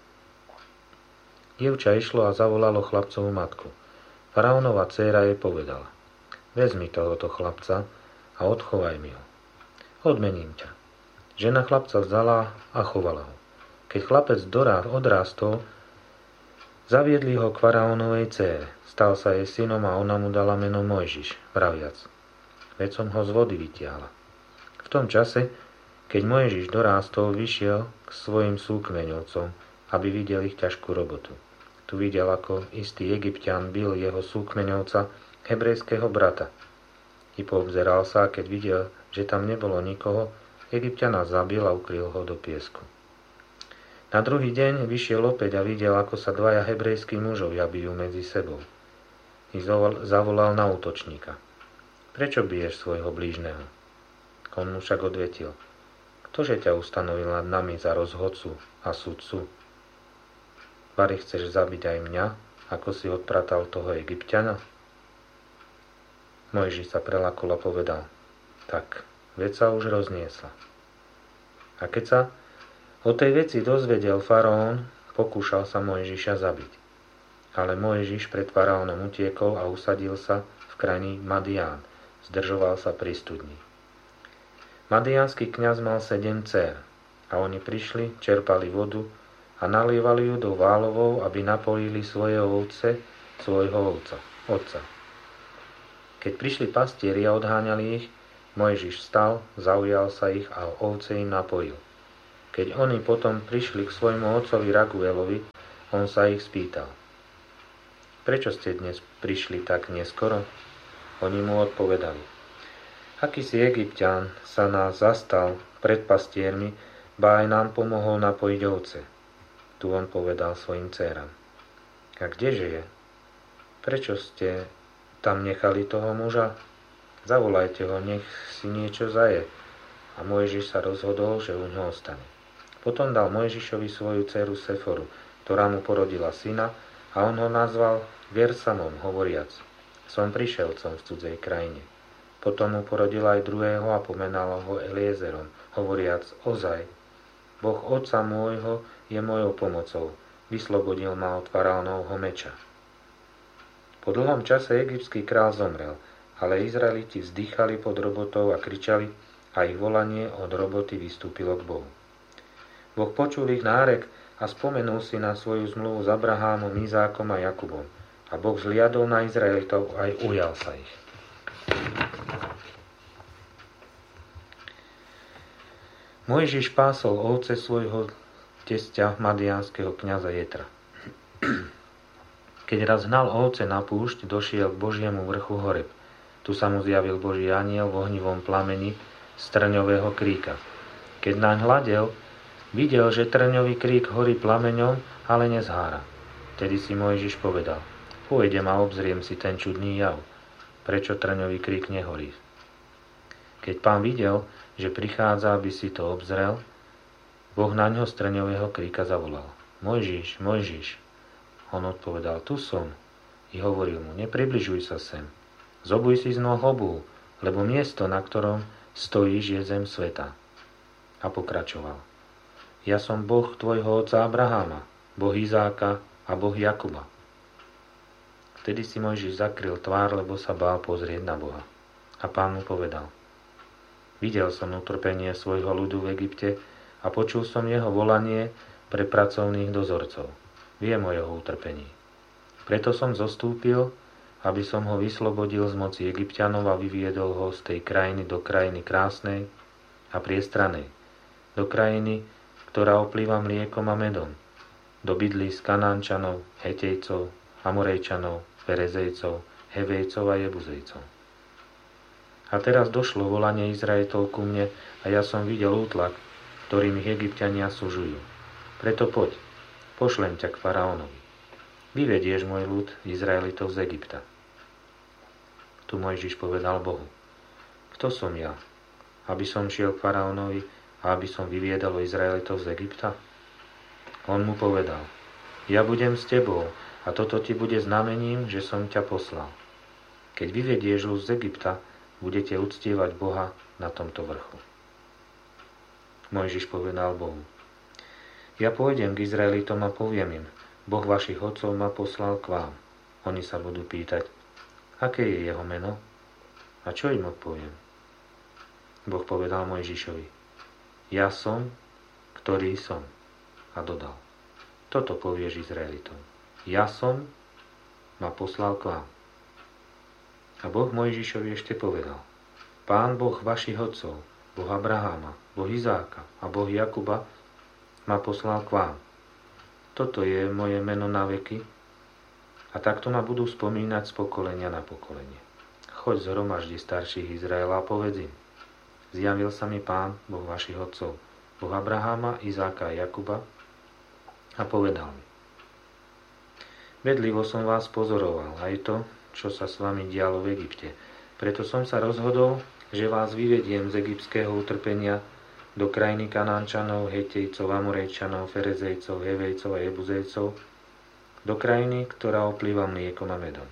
Dievča išlo a zavolalo chlapcovú matku. Faraónova dcéra jej povedala: vezmi tohoto chlapca a odchovaj mi ho. Odmením ťa. Žena chlapca vzala a chovala ho. Keď chlapec odrástol, zaviedli ho k faraónovej dcére. Stal sa jej synom a ona mu dala meno Mojžiš, vraviac: veď som ho z vody vytiahla. V tom čase, keď Mojžiš dorástol, vyšiel k svojim súkmeňovcom, aby videl ich ťažkú robotu. Tu videl, ako istý Egypťan bil jeho súkmeňovca, hebrejského brata. I poobzeral sa, a keď videl, že tam nebolo nikoho, Egypťana zabil a ukryl ho do piesku. Na druhý deň vyšiel opäť a videl, ako sa dvaja hebrejskí mužovia bijú medzi sebou. I zavolal na útočníka: prečo biješ svojho blížneho? On mu však odvetil: ktože ťa ustanovil nad nami za rozhodcu a sudcu? Vari chceš zabiť aj mňa, ako si odpratal toho Egypťana? Mojžiš sa prelakol a povedal: tak, vec sa už rozniesla. A keď sa o tej veci dozvedel faraón, pokúšal sa Mojžiša zabiť. Ale Mojžiš pred faraónom utiekol a usadil sa v krajine Madián. Zdržoval sa pri studni. Madiánsky kňaz mal sedem dcér a oni prišli, čerpali vodu a nalievali ju do válovov, aby napojili svoje ovce, svojho ovca, otca. Keď prišli pastieri a odháňali ich, Mojžiš vstal, zaujal sa ich a ovce im napojil. Keď oni potom prišli k svojmu otcovi Raguelovi, on sa ich spýtal: Prečo ste dnes prišli tak neskoro? Oni mu odpovedali: Akýsi Egypťan sa nás zastal pred pastiermi, ba aj nám pomohol napojiť ovce. Tu on povedal svojim dcéram: A kdeže je? Prečo ste tam nechali toho muža? Zavolajte ho, nech si niečo zaje. A Mojžiš sa rozhodol, že u ňoho ostane. Potom dal Mojžišovi svoju dceru Seforu, ktorá mu porodila syna, a on ho nazval Gersamom, hovoriac: Som prišelcom v cudzej krajine. Potom mu porodil aj druhého a pomenal ho Eliezerom, hovoriac: Ozaj, Boh otca môjho je mojou pomocou, vyslobodil ma od faraónovho meča. Po dlhom čase egyptský král zomrel, ale Izraeliti vzdychali pod robotou a kričali, a ich volanie od roboty vystúpilo k Bohu. Boh počul ich nárek a spomenul si na svoju zmluvu s Abrahámom, Izákom a Jakubom. A Boh zliadol na Izraelitov aj ujal sa ich. Mojžiš pásol ovce svojho tesťa madiánskeho kňaza Jetra. Keď raz hnal ovce na púšť, došiel k Božiemu vrchu Horeb. Tu sa mu zjavil Boží anjel v ohnivom plameni z trňového kríka. Keď naň hľadel, videl, že trňový krík horí plameňom, ale nezhára. Tedy si Mojžiš povedal: Pôjdem a obzriem si ten čudný jav. Prečo trňový krík nehorí? Keď Pán videl, že prichádza, aby si to obzrel, Boh na ňo z trňového kríka zavolal: Mojžiš, Mojžiš. On odpovedal: Tu som. I hovoril mu: Nepribližuj sa sem. Zobuj si z noh obuv, lebo miesto, na ktorom stojíš, je zem sveta. A pokračoval: Ja som Boh tvojho otca Abraháma, Boh Izáka a Boh Jakuba. Vtedy si Mojžiš zakryl tvár, lebo sa bál pozrieť na Boha. A Pán mu povedal: Videl som utrpenie svojho ľudu v Egypte a počul som jeho volanie pre pracovných dozorcov. Viem o jeho utrpení. Preto som zostúpil, aby som ho vyslobodil z moci Egypťanov a vyviedol ho z tej krajiny do krajiny krásnej a priestranej, do krajiny, ktorá oplýva mliekom a medom, do bydlí z Kanánčanov, Hetejcov, Amorejčanov, Ferezejcov, Hevejcov a Jebuzejcov. A teraz došlo volanie Izraelitov ku mne a ja som videl útlak, ktorým ich Egypťania sužujú. Preto poď, pošlem ťa k faraónovi. Vyvedieš môj ľud Izraelitov z Egypta. Tu Mojžiš povedal Bohu: Kto som ja, aby som šiel k faraónovi a aby som vyviedal Izraelitov z Egypta? On mu povedal: Ja budem s tebou a toto ti bude znamením, že som ťa poslal. Keď vyvedieš ľud z Egypta, budete uctievať Boha na tomto vrchu. Mojžiš povedal Bohu: Ja pôjdem k Izraelitom a poviem im: Boh vašich otcov ma poslal k vám. Oni sa budú pýtať: Aké je jeho meno? A čo im odpoviem? Boh povedal Mojžišovi: Ja som, ktorý som. A dodal: Toto povieš Izraelitom: Ja som ma poslal k vám. A Boh Mojžišovi ešte povedal: Pán Boh vašich otcov, Boh Abraháma, Boh Izáka a Boh Jakuba ma poslal k vám. Toto je moje meno na veky a takto ma budú spomínať z pokolenia na pokolenie. Choď zhromaždi starších Izraela a povedz im: Zjavil sa mi Pán, Boh vašich otcov, Boh Abraháma, Izáka a Jakuba, a povedal mi: Bedlivo som vás pozoroval, aj to, čo sa s vami dialo v Egypte. Preto som sa rozhodol, že vás vyvediem z egyptského utrpenia do krajiny Kanánčanov, Hetejcov, Amorejčanov, Ferezejcov, Hevejcov a Jebuzejcov, do krajiny, ktorá oplýva mliekom a medom.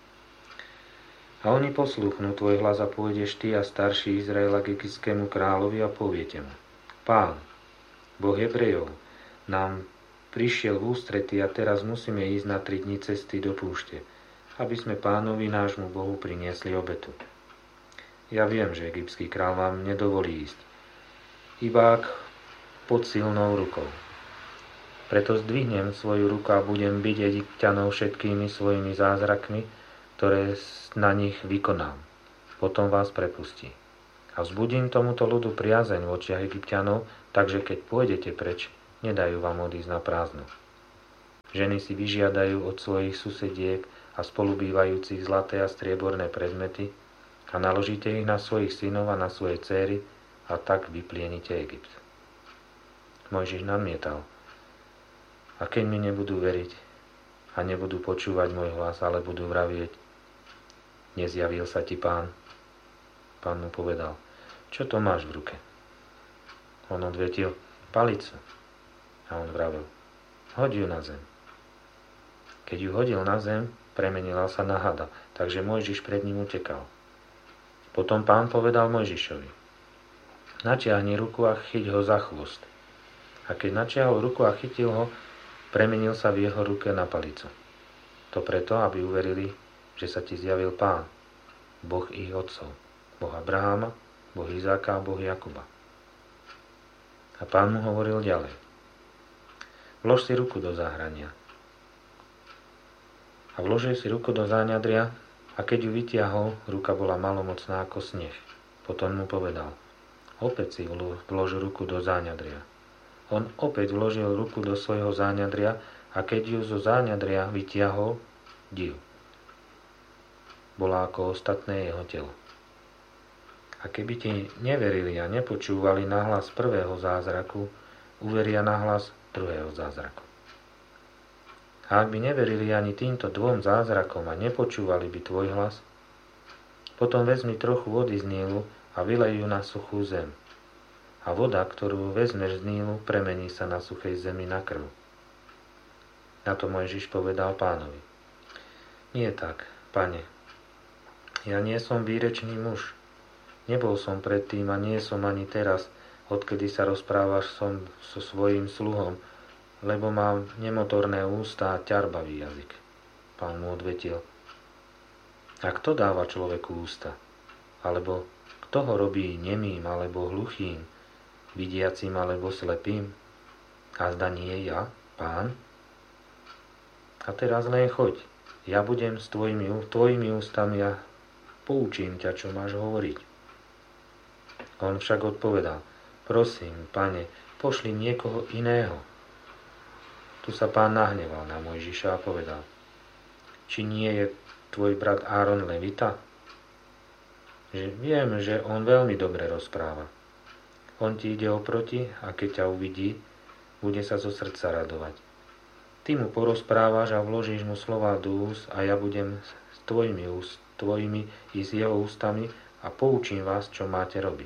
A oni poslúchnú tvoj hlas a pôjdeš ty a starší Izraela k egyptskému kráľovi a poviete mu: Pán, Boh Hebrejov, nám prišiel v ústrety a teraz musíme ísť na tri dni cesty do púšte, aby sme Pánovi nášmu Bohu priniesli obetu. Ja viem, že egyptský kráľ vám nedovolí ísť, iba ak pod silnou rukou. Preto zdvihnem svoju ruku a budem biť Egypťanov všetkými svojimi zázrakmi, ktoré na nich vykonám. Potom vás prepustí. A vzbudím tomuto ľudu priazeň v očiach Egypťanov, takže keď pôjdete preč, nedajú vám odísť na prázdno. Ženy si vyžiadajú od svojich susediek a spolubývajúcich zlaté a strieborné predmety a naložíte ich na svojich synov a na svoje céry a tak vyplienite Egypt. Mojžiš nadmietal: a keď mi nebudú veriť a nebudú počúvať môj hlas, ale budú vravieť: nezjavil sa ti Pán? Pán mu povedal: čo to máš v ruke? On odvetil: palicu. A on vravel: hoď ju na zem. Keď ju hodil na zem, premenila sa na hada, takže Mojžiš pred ním utekal. Potom Pán povedal Mojžišovi: natiahni ruku a chyť ho za chvost. A keď natiahol ruku a chytil ho, premenil sa v jeho ruke na palicu. To preto, aby uverili, že sa ti zjavil Pán, Boh ich otcov, Boh Abraháma, Boh Izáka a Boh Jakuba. A Pán mu hovoril ďalej: vlož si ruku do záhrania. A vložil si ruku do záňadria, a keď ju vytiahol, ruka bola malomocná ako sneh. Potom mu povedal: opäť si vlož ruku do záňadria. On opäť vložil ruku do svojho záňadria, a keď ju zo záňadria vytiahol, div, bola ako ostatné jeho telo. A keby ti neverili a nepočúvali na hlas prvého zázraku, uveria na hlas druhého zázraku. A ak by neverili ani týmto dvom zázrakom a nepočúvali by tvoj hlas, potom vezmi trochu vody z Nílu a vylej ju na suchú zem. A voda, ktorú vezmeš z Nílu, premení sa na suchej zemi na krv. Na to Mojžiš povedal Pánovi: nie tak, Pane, ja nie som výrečný muž. Nebol som predtým a nie som ani teraz, odkedy sa rozprávaš som so svojím sluhom, lebo mám nemotorné ústa a ťarbavý jazyk. Pán mu odvetil: a kto dáva človeku ústa? Alebo kto ho robí nemým alebo hluchým, vidiacim alebo slepým? A zda nie ja, Pán? A teraz len choď, ja budem s tvojimi, tvojimi ústami a poučím ťa, čo máš hovoriť. On však odpovedal: prosím, Pane, pošli niekoho iného. Tu sa Pán nahneval na Mojžiša a povedal: či nie je tvoj brat Áron Levita? Že viem, že on veľmi dobre rozpráva. On ti ide oproti a keď ťa uvidí, bude sa zo srdca radovať. Ty mu porozprávaš a vložíš mu slová do úst a ja budem s tvojimi, úst, tvojimi i s jeho ústami a poučím vás, čo máte robiť.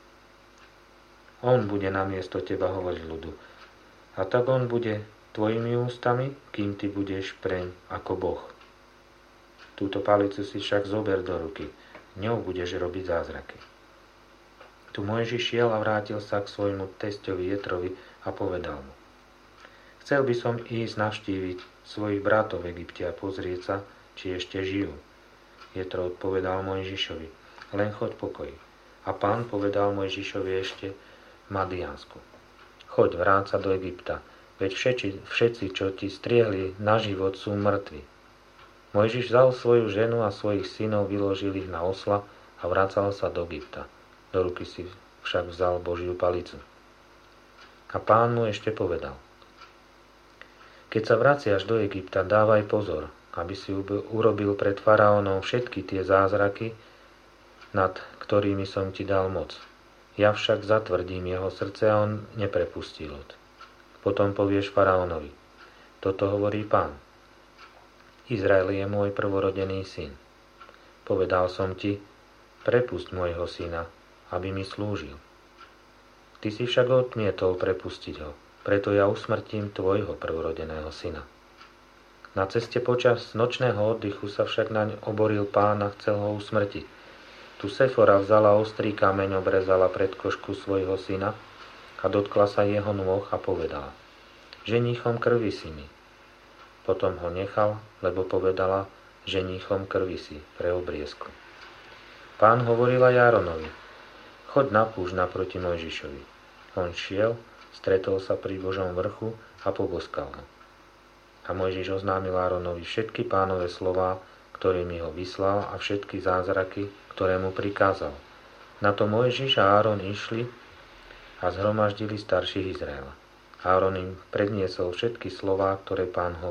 On bude namiesto teba hovoriť ľudu. A tak on bude tvojimi ústami, kým ty budeš preň ako Boh. Túto palicu si však zober do ruky, ňou budeš robiť zázraky. Tu Mojžiš šiel a vrátil sa k svojmu testovi Jetrovi a povedal mu: chcel by som ísť navštíviť svojich bratov v Egypte a pozrieť sa, či ešte žijú. Jetro odpovedal Mojžišovi: len choď pokoj. A Pán povedal Mojžišovi ešte v Madiansku: choď, vráť sa do Egypta, veď všetci, všetci, čo ti striehli na život, sú mŕtvi. Mojžiš vzal svoju ženu a svojich synov, vyložil ich na osla a vracal sa do Egypta. Do ruky si však vzal Božiu palicu. A Pán mu ešte povedal: keď sa vraciaš do Egypta, dávaj pozor, aby si urobil pred faraónom všetky tie zázraky, nad ktorými som ti dal moc. Ja však zatvrdím jeho srdce a on neprepustí ľud. Potom povieš faraónovi: toto hovorí Pán: Izrael je môj prvorodený syn. Povedal som ti: prepusť môjho syna, aby mi slúžil. Ty si však odmietol prepustiť ho, preto ja usmrtím tvojho prvorodeného syna. Na ceste počas nočného oddychu sa však naň oboril Pán a chcel ho usmrtiť. Tu Sefora vzala ostrý kameň, obrezala predkošku svojho syna a dotkla sa jeho nôh a povedala: ženíchom krvi si mi. Potom ho nechal, lebo povedala: ženíchom krvi si pre obriezku. Pán hovoril aj Áronovi: choď na púšť naproti Mojžišovi. On šiel, stretol sa pri Božom vrchu a poboskal ho. A Mojžiš oznámil Áronovi všetky Pánove slová, ktorými ho vyslal, a všetky zázraky, ktoré mu prikázal. Na to Mojžiš a Áron išli a zhromaždili starších Izraela. Áron im predniesol všetky slová, ktoré Pán